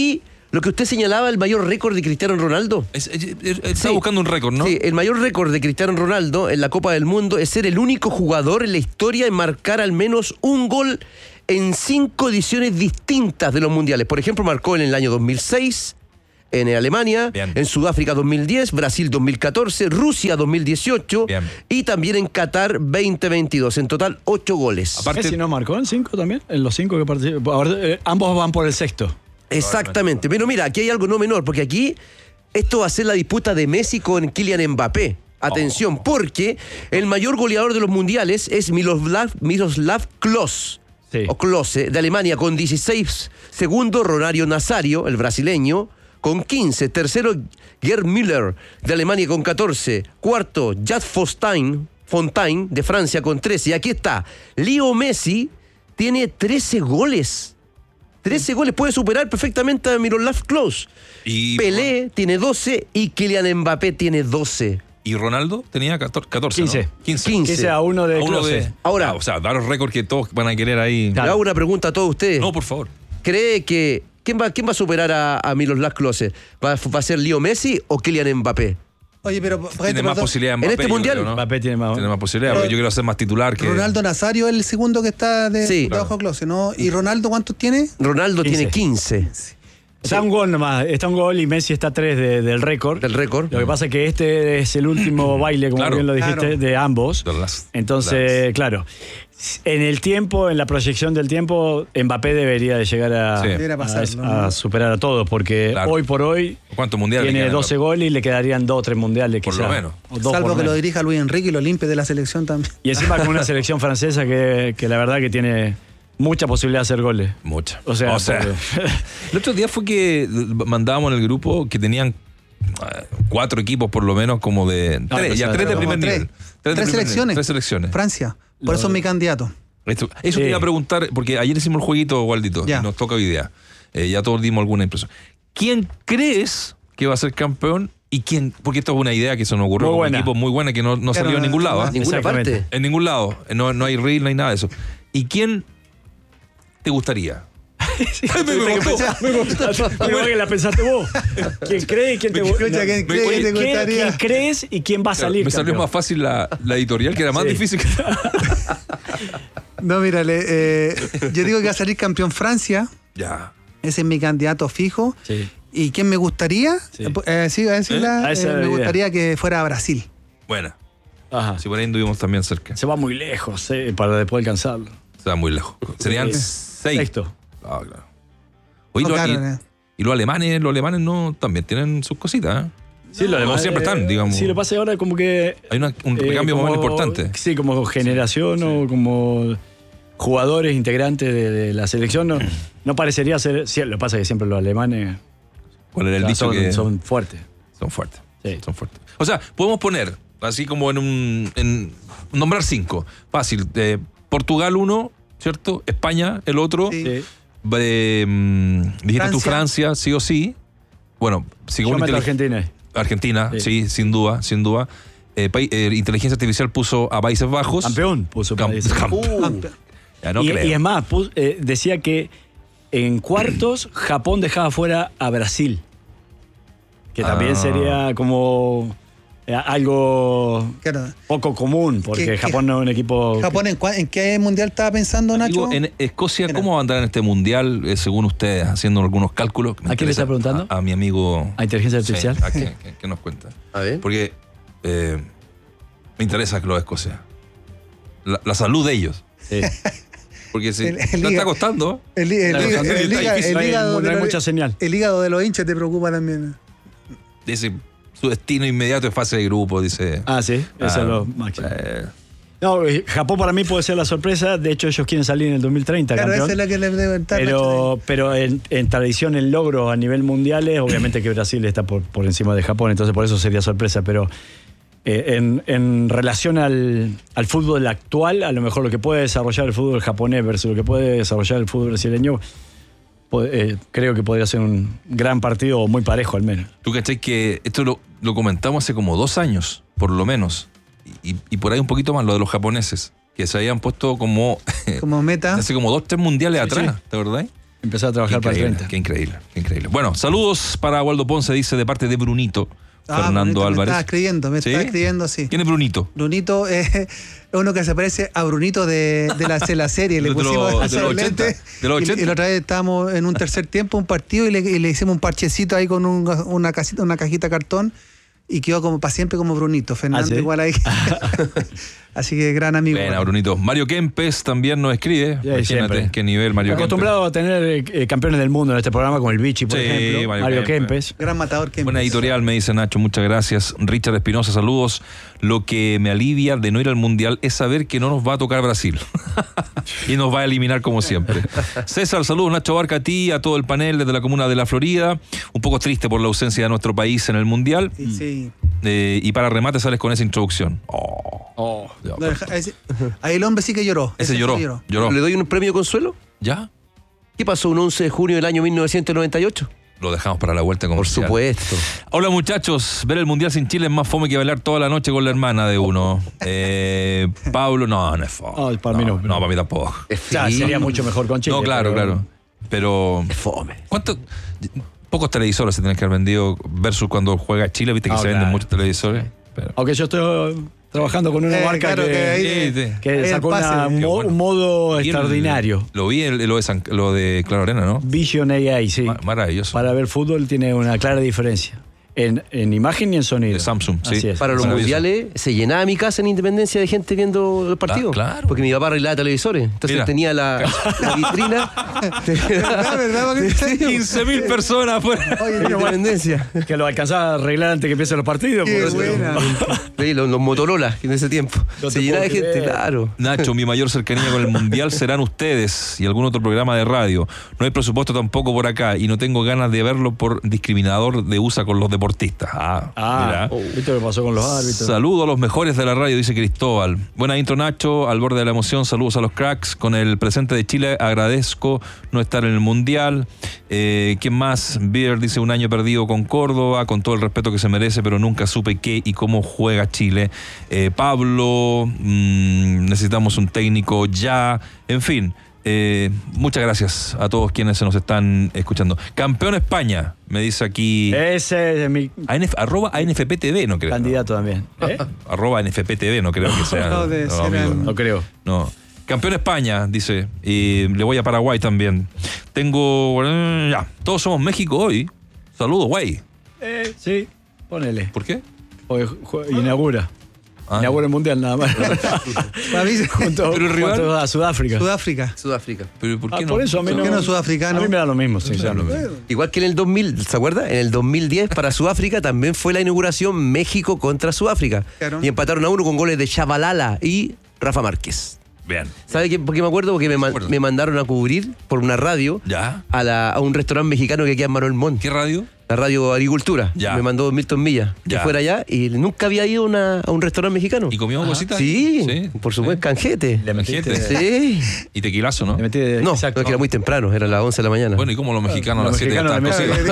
lo que usted señalaba, el mayor récord de Cristiano Ronaldo. Está buscando un récord, ¿no? Sí, el mayor récord de Cristiano Ronaldo en la Copa del Mundo es ser el único jugador en la historia en marcar al menos un gol en 5 ediciones distintas de los mundiales. Por ejemplo, marcó en el año 2006, en Alemania, bien, en Sudáfrica 2010, Brasil 2014, Rusia 2018 bien, y también en Qatar 2022. En total, 8 goles. Aparte, si no marcó en 5 también, en los 5 que participó. Ahora, ambos van por el sexto. Exactamente. Pero mira, aquí hay algo no menor, porque aquí esto va a ser la disputa de Messi con Kylian Mbappé. Atención, porque el mayor goleador de los mundiales es Miroslav Klose. Sí. O Klose, de Alemania, con 16. Segundo, Romario Nazario, el brasileño, con 15. Tercero, Gerd Müller, de Alemania, con 14. Cuarto, Jan Fontaine, de Francia, con 13. Y aquí está, Leo Messi tiene 13 goles. 13 goles, puede superar perfectamente a Miroslav Klose. Y Pelé tiene 12 y Kylian Mbappé tiene 12. ¿Y Ronaldo tenía 14? 15. ¿No? 15 a uno de Klose. Ahora, o sea, dar los récords que todos van a querer ahí. Le hago una pregunta a todos ustedes. No, por favor. ¿Cree que quién va a superar a Miroslav Klose? ¿Va a ser Leo Messi o Kylian Mbappé? Oye, pero tiene más posibilidad Mbappé, en este mundial, creo, ¿no? Mbappé tiene más posibilidad, porque yo quiero ser más titular que Ronaldo Nazario es el segundo que está debajo de Klose, ¿no? ¿Y Ronaldo cuántos tiene? Ronaldo tiene 15. Está un gol nomás, está un gol y Messi está 3 del récord. Del récord. Lo que pasa es que este es el último baile, como bien lo dijiste, de ambos. Entonces, claro, en el tiempo, en la proyección del tiempo, Mbappé debería de llegar a superar a todos, porque hoy por hoy tiene 12 goles y le quedarían 2 o 3 mundiales por quizás. Lo menos. Salvo que lo dirija Luis Enrique y lo limpie de la selección también. Y encima con una selección francesa que la verdad que tiene mucha posibilidad de hacer goles. Mucha. O sea el otro día fue que mandábamos en el grupo que tenían 4 equipos por lo menos como de... 3 de primer nivel. 3 selecciones. 3 selecciones. Francia. Por eso es mi candidato. Eso te iba a preguntar, porque ayer hicimos el jueguito, Waldito, y nos toca hoy día. Ya todos dimos alguna impresión. ¿Quién crees que va a ser campeón? ¿Y quién? Porque esto es una idea que se nos ocurrió con un equipo muy buena que no salió en ningún lado. Ninguna parte. En ningún lado. No hay reel, no hay nada de eso. ¿Y quién te gustaría? Me la pensaste vos. ¿Quién cree y quién te gustaría? ¿Quién crees y quién va a salir? Me salió más fácil la editorial, que era más difícil que... No, mírale, yo digo que va a salir campeón Francia. Ya. Ese es mi candidato fijo. Sí. ¿Y quién me gustaría? Me gustaría que fuera Brasil. Buena. Ajá. Si por ahí anduvimos también cerca. Se va muy lejos para después alcanzarlo. Se va muy lejos. Serían 6. Sexto. Ah, claro. Oye, y los alemanes no también tienen sus cositas, ¿eh? Sí, los alemanes siempre están, digamos. Sí, lo pasa ahora como que... Hay un recambio más importante. Sí, como generación o como jugadores integrantes de la selección. No parecería ser... Sí, lo que pasa es que siempre los alemanes... ¿Cuál era el dicho que...? Son fuertes. Son fuertes. Sí. Son fuertes. O sea, podemos poner, así como nombrar 5. Fácil. Portugal 1, ¿cierto? España el otro. Sí. Dijiste tú Francia, sí o sí. Bueno, según Argentina, sí, sin duda. Inteligencia Artificial puso a Países Bajos. Campeón puso Países Bajos. Ya no creo. Y es más, decía que en cuartos Japón dejaba fuera a Brasil. Que también sería como algo poco común, porque Japón no es un equipo... ¿Japón en qué mundial estaba pensando, Nacho? En Escocia, ¿cómo va a andar en este mundial, según ustedes, haciendo algunos cálculos? ¿A quién le está preguntando? A mi amigo... ¿A inteligencia artificial? Sí, ¿qué nos cuenta? A ver. Porque me interesa lo de Escocia. La salud de ellos. Sí. Porque si no está costando... El hígado no hay mucha señal. El hígado de los hinchas te preocupa también. Dice... Su destino inmediato es fase de grupo, dice. Ah, sí, eso es lo máximo. No, Japón para mí puede ser la sorpresa. De hecho, ellos quieren salir en el 2030, claro, campeón. Esa es la que les debe estar. Pero en tradición, en logros a nivel mundial, obviamente que Brasil está por encima de Japón, entonces por eso sería sorpresa. Pero en relación al fútbol actual, a lo mejor lo que puede desarrollar el fútbol japonés versus lo que puede desarrollar el fútbol brasileño, creo que podría ser un gran partido, muy parejo al menos. Tú cachai que esto lo comentamos hace como 2 años, por lo menos, y por ahí un poquito más, lo de los japoneses, que se habían puesto como meta hace como 2-3 mundiales atrás, ¿te acordás? Empezó a trabajar para el 30. Qué increíble. Bueno, saludos para Waldo Ponce, dice de parte de Brunito. Fernando Brunito, Álvarez. Me estaba escribiendo, sí. ¿Quién es Brunito? Brunito es uno que se parece a Brunito de la serie. Le pusimos los lentes. De los 80. Y la otra vez estábamos en un tercer tiempo, un partido, y le hicimos un parchecito ahí con una cajita de cartón. Y quedó como para siempre como Brunito. Fernando igual ahí. Así que gran amigo. Bueno, Brunito. Mario Kempes también nos escribe. Imagínate qué nivel Mario Kempes. Acostumbrado a tener campeones del mundo en este programa, como el Vichy, por ejemplo. Mario Kempes. Gran matador Kempes. Buena editorial, me dice Nacho. Muchas gracias. Richard Espinosa, saludos. Lo que me alivia de no ir al Mundial es saber que no nos va a tocar Brasil. Y nos va a eliminar como siempre. César, saludos. Nacho Barca, a ti, a todo el panel desde la comuna de La Florida. Un poco triste por la ausencia de nuestro país en el Mundial. Sí. Y para remate sales con esa introducción. Ahí el hombre sí que lloró. Ese lloró. ¿Le doy un premio de consuelo? ¿Ya? ¿Qué pasó un 11 de junio del año 1998? Lo dejamos para la vuelta comercial. Por supuesto. Hola muchachos, ver el Mundial sin Chile es más fome que bailar toda la noche con la hermana de uno. Pablo, no es fome. Para mí no. No, para mí tampoco. Sería mucho mejor con Chile. No, claro. Pero... Es fome. Pocos televisores se tienen que haber vendido versus cuando juega Chile, viste que se venden muchos televisores. Pero... Aunque yo estoy trabajando con una marca que sacó un modo extraordinario. Lo vi lo de Claro Arena, ¿no? Vision AI, sí. Maravilloso. Para ver fútbol tiene una clara diferencia. En imagen y en sonido. De Samsung, sí. Para los mundiales se llenaba mi casa en Independencia de gente viendo el partido. Claro. Porque mi papá arreglaba televisores. Entonces tenía la vitrina. ¿Verdad? 15.000 personas afuera. Independencia. Que lo alcanzaba a arreglar antes que empiecen los partidos. Qué buena. Los Motorola en ese tiempo. Se llenaba de gente, claro. Nacho, mi mayor cercanía con el mundial serán ustedes y algún otro programa de radio. No hay presupuesto tampoco por acá y no tengo ganas de verlo por discriminador de USA con los deportistas. Mira. ¿Viste lo que pasó con los árbitros? Saludos a los mejores de la radio, dice Cristóbal. Buena intro, Nacho, al borde de la emoción. Saludos a los cracks. Con el presente de Chile agradezco no estar en el Mundial. ¿Quién más? Beer dice un año perdido con Córdoba, con todo el respeto que se merece, pero nunca supe qué y cómo juega Chile. Pablo, necesitamos un técnico ya. En fin. Muchas gracias a todos quienes se nos están escuchando. Campeón España, me dice aquí. Ese es mi. Arroba ANFPTV, no creo. Candidato también. Arroba ANFPTV, no creo que sea. No creo. No. Campeón España, dice. Y le voy a Paraguay también. Tengo. Ya. Todos somos México hoy. Saludos, güey. Sí, ponele. ¿Por qué? Hoy inaugura. Inaugura el mundial nada más. Pero el rival a Sudáfrica. ¿Pero por qué no? Por eso a mí no sudafricano. A mí me da lo mismo, sinceramente. Igual que en el 2000, ¿se acuerda? En el 2010 para Sudáfrica también fue la inauguración México contra Sudáfrica. Claro. Y empataron a 1 con goles de Chavalala y Rafa Márquez. Vean. ¿Sabe por qué me acuerdo? Porque me mandaron a cubrir por una radio a un restaurante mexicano que queda en Manuel Montt. ¿Qué radio? La radio Agricultura. Me mandó Milton Milla. Que fuera allá y nunca había ido a un restaurante mexicano. ¿Y comió cositas? Sí, por supuesto, canjete. Canjete. Sí. Y tequilazo, ¿no? No, es que era muy temprano, era las 11 de la mañana. Bueno, ¿y cómo los mexicanos a las 7 ya están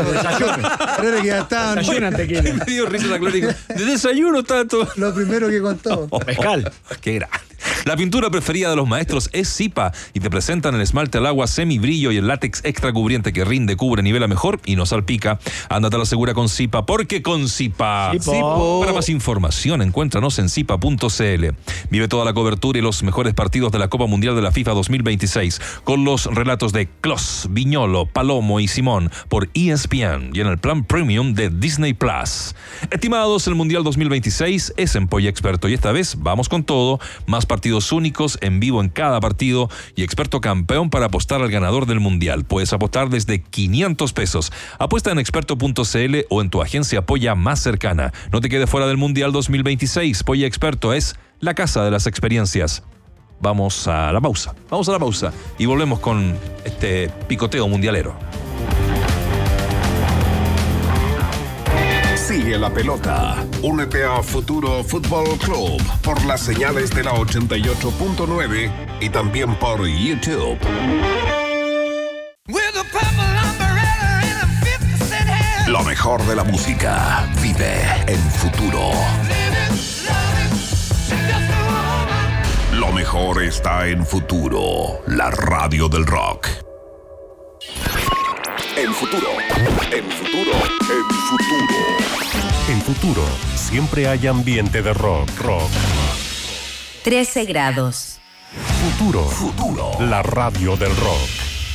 cocidos? Desayunan tequila. Me dio risa la clónica. De desayuno tanto. Lo primero que contó. Mezcal. Qué grande. La pintura preferida de los maestros es Zipa y te presentan el esmalte al agua semibrillo y el látex extra cubriente que rinde, cubre, nivela mejor y no salpica. Ándate a la segura con Zipa, porque con Zipa. Para más información, encuéntranos en zipa.cl. Vive toda la cobertura y los mejores partidos de la Copa Mundial de la FIFA 2026 con los relatos de Klos, Viñolo, Palomo y Simón por ESPN y en el plan premium de Disney Plus. Estimados, el Mundial 2026 es en Polla Experto y esta vez vamos con todo. Más partidos únicos en vivo en cada partido y experto campeón para apostar al ganador del mundial. Puedes apostar desde 500 pesos. Apuesta en experto.cl o en tu agencia Polla más cercana. No te quedes fuera del Mundial 2026. Polla Experto es la casa de las experiencias. Vamos a la pausa y volvemos con este picoteo mundialero. Sigue la pelota. Únete a Futuro Fútbol Club por las señales de la 88.9 y también por YouTube. Lo mejor de la música vive en Futuro. Lo mejor está en Futuro, la radio del rock. En futuro. En futuro. En futuro. En futuro, siempre hay ambiente de rock. 13 grados. Futuro. La radio del rock.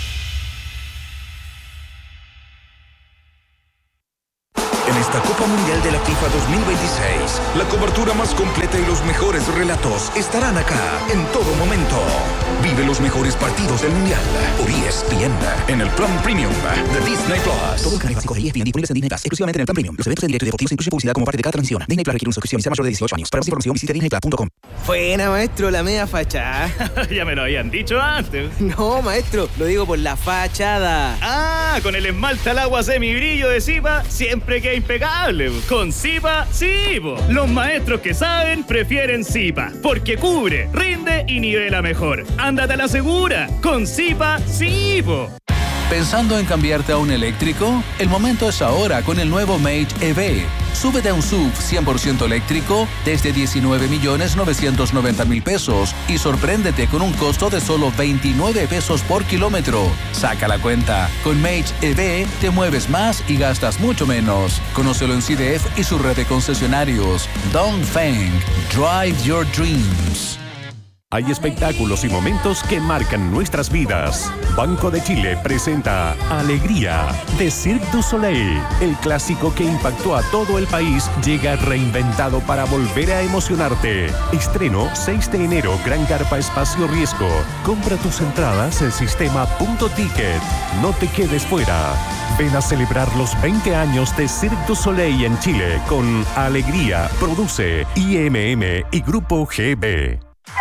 En esta Copa Mundial de la FIFA 2026, la cobertura más completa y los mejores relatos estarán acá en todo momento. Vive los mejores partidos del Mundial por ESPN en el plan premium de Disney Plus. Todo el canal básico de ESPN disponibles en Disney Plus, exclusivamente en el plan premium. Los eventos en directo y deportivos incluyen publicidad como parte de cada transmisión. Disney Plus requiere una suscripción y sea mayor de 18 años. Para más información visite disneyplus.com. Buena, maestro, la media fachada. Ya me lo habían dicho antes. No, maestro, lo digo por la fachada. Ah, con el esmalte al agua semibrillo de Zipa, siempre queda impecable. Con Zipa, sí, po. Los maestros que saben prefieren Zipa, porque cubre, rinde y nivela mejor. Ándate a la segura. Con Zipa, sí, po. ¿Pensando en cambiarte a un eléctrico? El momento es ahora con el nuevo Mage EV. Súbete a un SUV 100% eléctrico desde 19.990.000 pesos y sorpréndete con un costo de solo 29 pesos por kilómetro. Saca la cuenta. Con Mage EV te mueves más y gastas mucho menos. Conócelo en CDF y su red de concesionarios. Dongfeng. Drive your dreams. Hay espectáculos y momentos que marcan nuestras vidas. Banco de Chile presenta Alegría de Cirque du Soleil. El clásico que impactó a todo el país llega reinventado para volver a emocionarte. Estreno 6 de enero, Gran Carpa Espacio Riesgo. Compra tus entradas en sistema.ticket. No te quedes fuera. Ven a celebrar los 20 años de Cirque du Soleil en Chile con Alegría. Produce IMM y Grupo GB.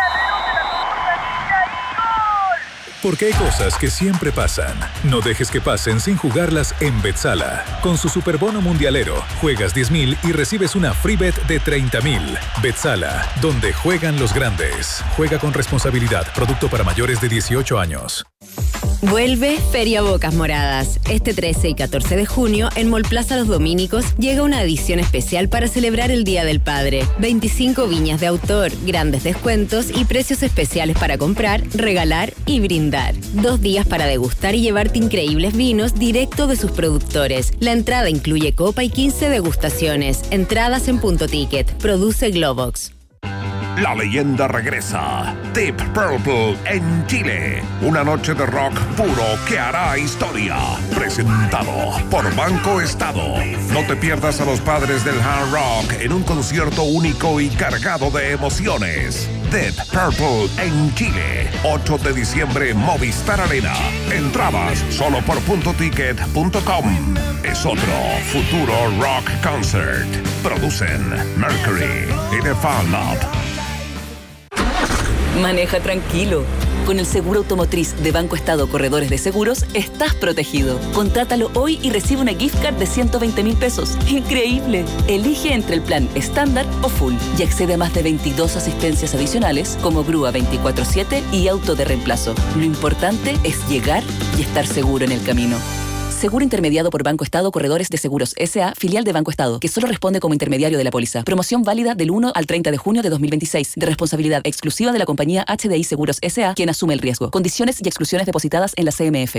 Porque hay cosas que siempre pasan. No dejes que pasen sin jugarlas en Betsala. Con su superbono mundialero, juegas 10.000 y recibes una free bet de 30.000. Betsala, donde juegan los grandes. Juega con responsabilidad. Producto para mayores de 18 años. Vuelve Feria Bocas Moradas. Este 13 y 14 de junio, en Mall Plaza Los Dominicos, llega una edición especial para celebrar el Día del Padre. 25 viñas de autor, grandes descuentos y precios especiales para comprar, regalar y brindar. 2 días para degustar y llevarte increíbles vinos directo de sus productores. La entrada incluye copa y 15 degustaciones. Entradas en Punto Ticket. Produce Globox. La leyenda regresa. Deep Purple en Chile. Una noche de rock puro que hará historia. Presentado por Banco Estado. No te pierdas a los padres del hard rock en un concierto único y cargado de emociones. Deep Purple en Chile. 8 de diciembre, Movistar Arena. Entradas solo por puntoticket.com. Es otro futuro rock concert. Producen Mercury y The Fan Lab. Maneja tranquilo. Con el seguro automotriz de Banco Estado Corredores de Seguros, estás protegido. Contrátalo hoy y recibe una gift card de 120.000 pesos. ¡Increíble! Elige entre el plan estándar o full y accede a más de 22 asistencias adicionales como grúa 24/7 y auto de reemplazo. Lo importante es llegar y estar seguro en el camino. Seguro intermediado por Banco Estado Corredores de Seguros S.A., filial de Banco Estado, que solo responde como intermediario de la póliza. Promoción válida del 1 al 30 de junio de 2026, de responsabilidad exclusiva de la compañía HDI Seguros S.A., quien asume el riesgo. Condiciones y exclusiones depositadas en la CMF.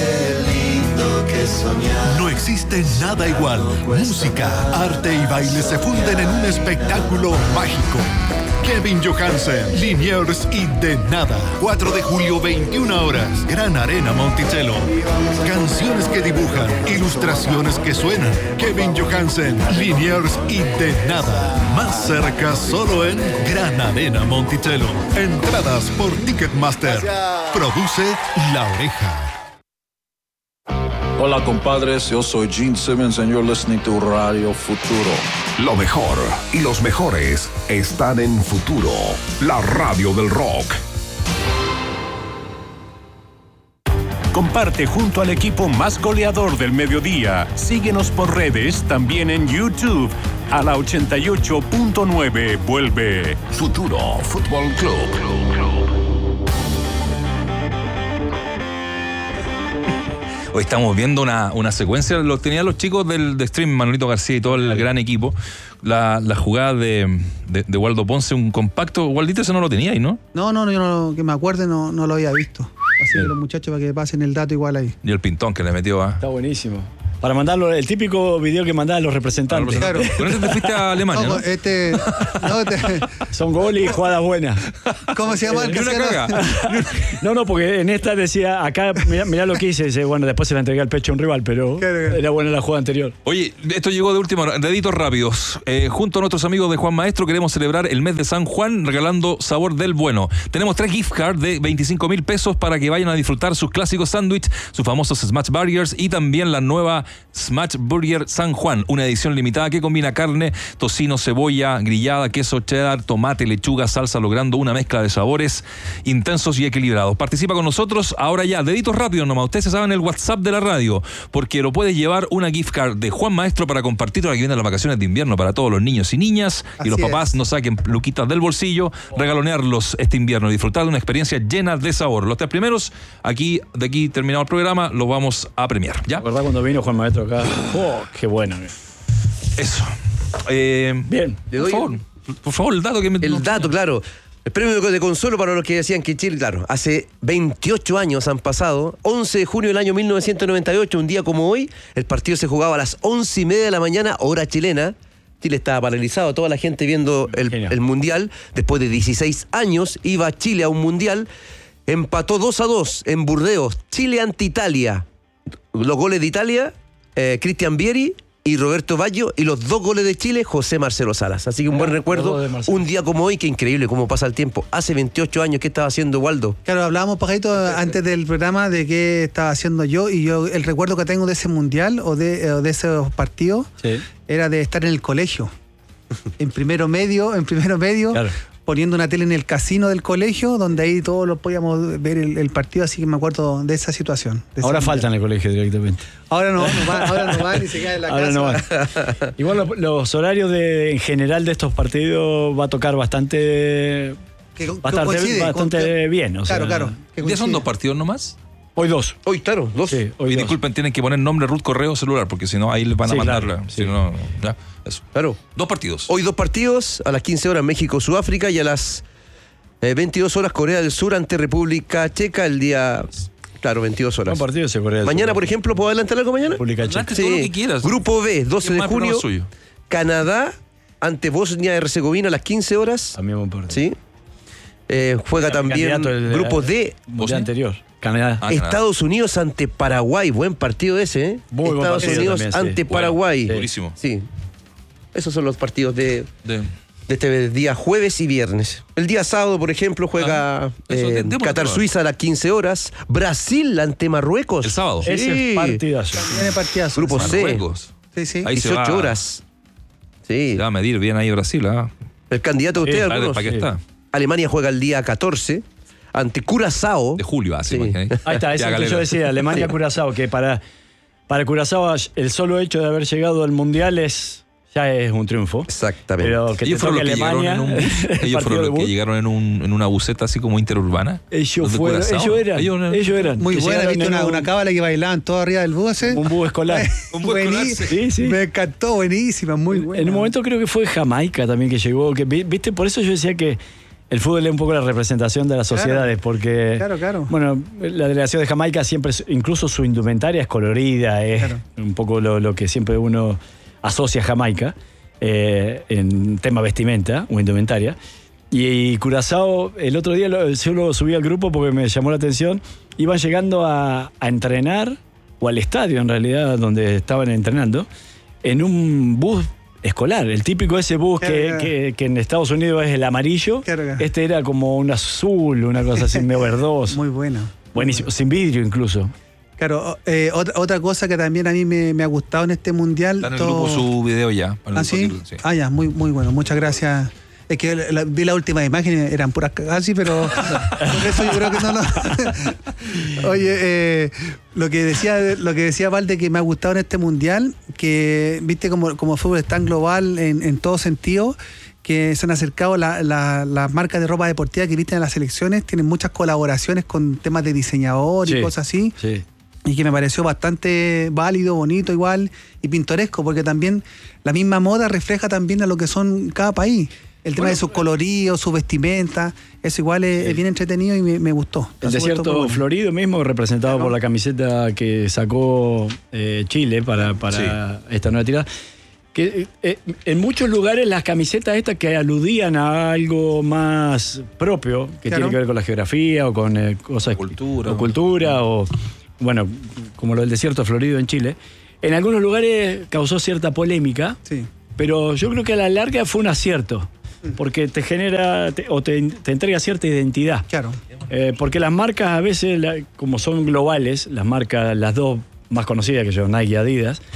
No existe nada igual. Música, arte y baile se funden en un espectáculo mágico. Kevin Johansen, Liniers y De Nada. 4 de julio, 21 horas. Gran Arena Monticello. Canciones que dibujan, ilustraciones que suenan. Kevin Johansen, Liniers y De Nada. Más cerca solo en Gran Arena Monticello. Entradas por Ticketmaster. Produce La Oreja. Hola compadres, yo soy Gene Simmons and you're listening to Radio Futuro. Lo mejor y los mejores están en Futuro, la radio del rock. Comparte junto al equipo más goleador del mediodía. Síguenos por redes, también en YouTube. A la 88.9 vuelve Futuro Fútbol Club. Hoy estamos viendo una secuencia, lo tenían los chicos de Stream, Manolito García y todo el gran equipo, la jugada de Waldo Ponce, un compacto. Waldito, ese no lo tenía ahí, ¿no? No, yo no, que me acuerde no lo había visto. Así que los muchachos para que pasen el dato igual ahí. Y el pintón que le metió, Está buenísimo. Para mandarlo, el típico video que mandaban los representantes. Claro. Con este te fuiste a Alemania, ¿no? Son goles y jugadas buenas. ¿Cómo se llama? No, porque en esta decía, acá, mirá lo que hice. Dice, bueno, después se la entregué al pecho a un rival, pero era buena la jugada anterior. Oye, esto llegó de última hora, deditos rápidos. Junto a nuestros amigos de Juan Maestro queremos celebrar el mes de San Juan regalando sabor del bueno. Tenemos 3 gift cards de 25.000 pesos para que vayan a disfrutar sus clásicos sándwiches, sus famosos Smash Burgers y también la nueva Smash Burger San Juan, una edición limitada que combina carne, tocino, cebolla, grillada, queso cheddar, tomate, lechuga, salsa, logrando una mezcla de sabores intensos y equilibrados. Participa con nosotros ahora ya, deditos rápidos nomás. Ustedes se saben el WhatsApp de la radio, porque lo puedes llevar una gift card de Juan Maestro para compartir ahora que vienen las vacaciones de invierno para todos los niños y niñas. Así y los papás no saquen luquitas del bolsillo, regalonearlos este invierno y disfrutar de una experiencia llena de sabor. Los 3 primeros, de aquí terminado el programa, los vamos a premiar. ¿Ya? ¿Verdad cuando vino Juan Maestro acá? ¡Oh, qué bueno! Eso. Bien. Por favor, el dato que me... El dato, claro. El premio de consuelo para los que decían que Chile, claro, hace 28 años han pasado. 11 de junio del año 1998, un día como hoy, el partido se jugaba a las 11:30 de la mañana, hora chilena. Chile estaba paralizado, toda la gente viendo el Mundial. Después de 16 años, iba Chile a un Mundial. Empató 2-2 en Burdeos. Chile ante Italia. Los goles de Italia, Cristian Vieri y Roberto Baggio, y los 2 goles de Chile, José Marcelo Salas. Así que un buen recuerdo, un día como hoy, que increíble cómo pasa el tiempo. Hace 28 años, ¿qué estaba haciendo Waldo? Claro, hablábamos, Pajarito, antes del programa de qué estaba haciendo yo, y yo el recuerdo que tengo de ese mundial o de esos partidos era de estar en el colegio, en primero medio, claro, poniendo una tele en el casino del colegio, donde ahí todos lo podíamos ver el partido, así que me acuerdo de esa situación. Ahora falta en el colegio directamente. Ahora no van y se cae en la casa. No van. Igual los horarios en general de estos partidos va a tocar bastante bien. O sea, claro. ¿Ya son 2 partidos nomás? Hoy 2. Hoy, claro, 2. Sí, y disculpen, tienen que poner nombre, Ruth, correo, celular, porque si no, ahí les van a mandarla. Claro, si no, ya, eso. Claro. 2 partidos. Hoy 2 partidos, a las 15 horas México-Sudáfrica y a las 22 horas Corea del Sur ante República Checa el día... Claro, 22 horas. Un partido ese Corea del Sur. Mañana, por ejemplo, ¿puedo adelantar algo mañana? República Checa. Todo lo que quieras. Grupo B, 12 de junio, Canadá ante Bosnia y Herzegovina a las 15 horas. También buen partido. Sí. Juega también Grupo D. Bosnia anterior. Canadá. Estados Unidos ante Paraguay. Buen partido ese, ¿eh? Muy buen Estados partido Unidos también, ante Paraguay. Buenísimo. Sí. Esos son los partidos de este día jueves y viernes. El día sábado, por ejemplo, juega Qatar-Suiza a las 15 horas. Brasil ante Marruecos. El sábado. Sí. Ese es partidazo. Tiene partidazo. Grupo C. Marruecos. Sí. Ahí 18 horas. Sí. Se va a medir bien ahí Brasil, ¿ah? El candidato de ustedes, algunos. ¿Para qué está? Alemania juega el día 14 ante Curazao. De julio, así. Sí. Ahí está, eso que yo decía, Alemania-Curazao, que para Curazao el solo hecho de haber llegado al Mundial ya es un triunfo. Exactamente. Pero que ellos fueron Alemania, ellos fueron los que llegaron en una buseta así como interurbana. Ellos eran. Muy buena, viste una cábala que bailaban todo arriba del bus. Un bus escolar. Sí. Me encantó, buenísima, muy buena. En un momento creo que fue Jamaica también que llegó, que viste, por eso yo decía que el fútbol es un poco la representación de las sociedades, porque Claro. Bueno, la delegación de Jamaica siempre, incluso su indumentaria es colorida, es un poco lo que siempre uno asocia a Jamaica en tema vestimenta o indumentaria. Y Curazao, el otro día yo lo subí al grupo porque me llamó la atención, iban llegando a entrenar, o al estadio en realidad donde estaban entrenando, en un bus escolar, el típico ese bus que en Estados Unidos es el amarillo. Este era como un azul, una cosa así medio verdoso. Muy bueno. Buenísimo, sin vidrio incluso. Claro, otra cosa que también a mí me ha gustado en este mundial. Está en el grupo su video ya. ¿Ah, sí? Ya, muy bueno, muchas gracias. Es que vi la última imagen, eran puras casi, pero por eso yo creo que no. Oye, lo que decía Valde que me ha gustado en este mundial, que viste como el fútbol es tan global en todo sentido, que se han acercado las marcas de ropa deportiva que visten en las selecciones, tienen muchas colaboraciones con temas de diseñador y cosas así. Sí. Y que me pareció bastante válido, bonito igual y pintoresco, porque también la misma moda refleja también a lo que son cada país. El tema de sus coloridos, su vestimenta, eso igual es bien entretenido y me gustó. El desierto florido mismo, representado por la camiseta que sacó Chile para esta nueva tirada. Que en muchos lugares las camisetas estas que aludían a algo más propio, que tiene que ver con la geografía o con cosas cultura o bueno, como lo del desierto florido en Chile, en algunos lugares causó cierta polémica, pero yo creo que a la larga fue un acierto, porque te genera te entrega cierta identidad. Claro. Porque las marcas a veces, como son globales, las marcas, las dos más conocidas que yo, Nike y Adidas,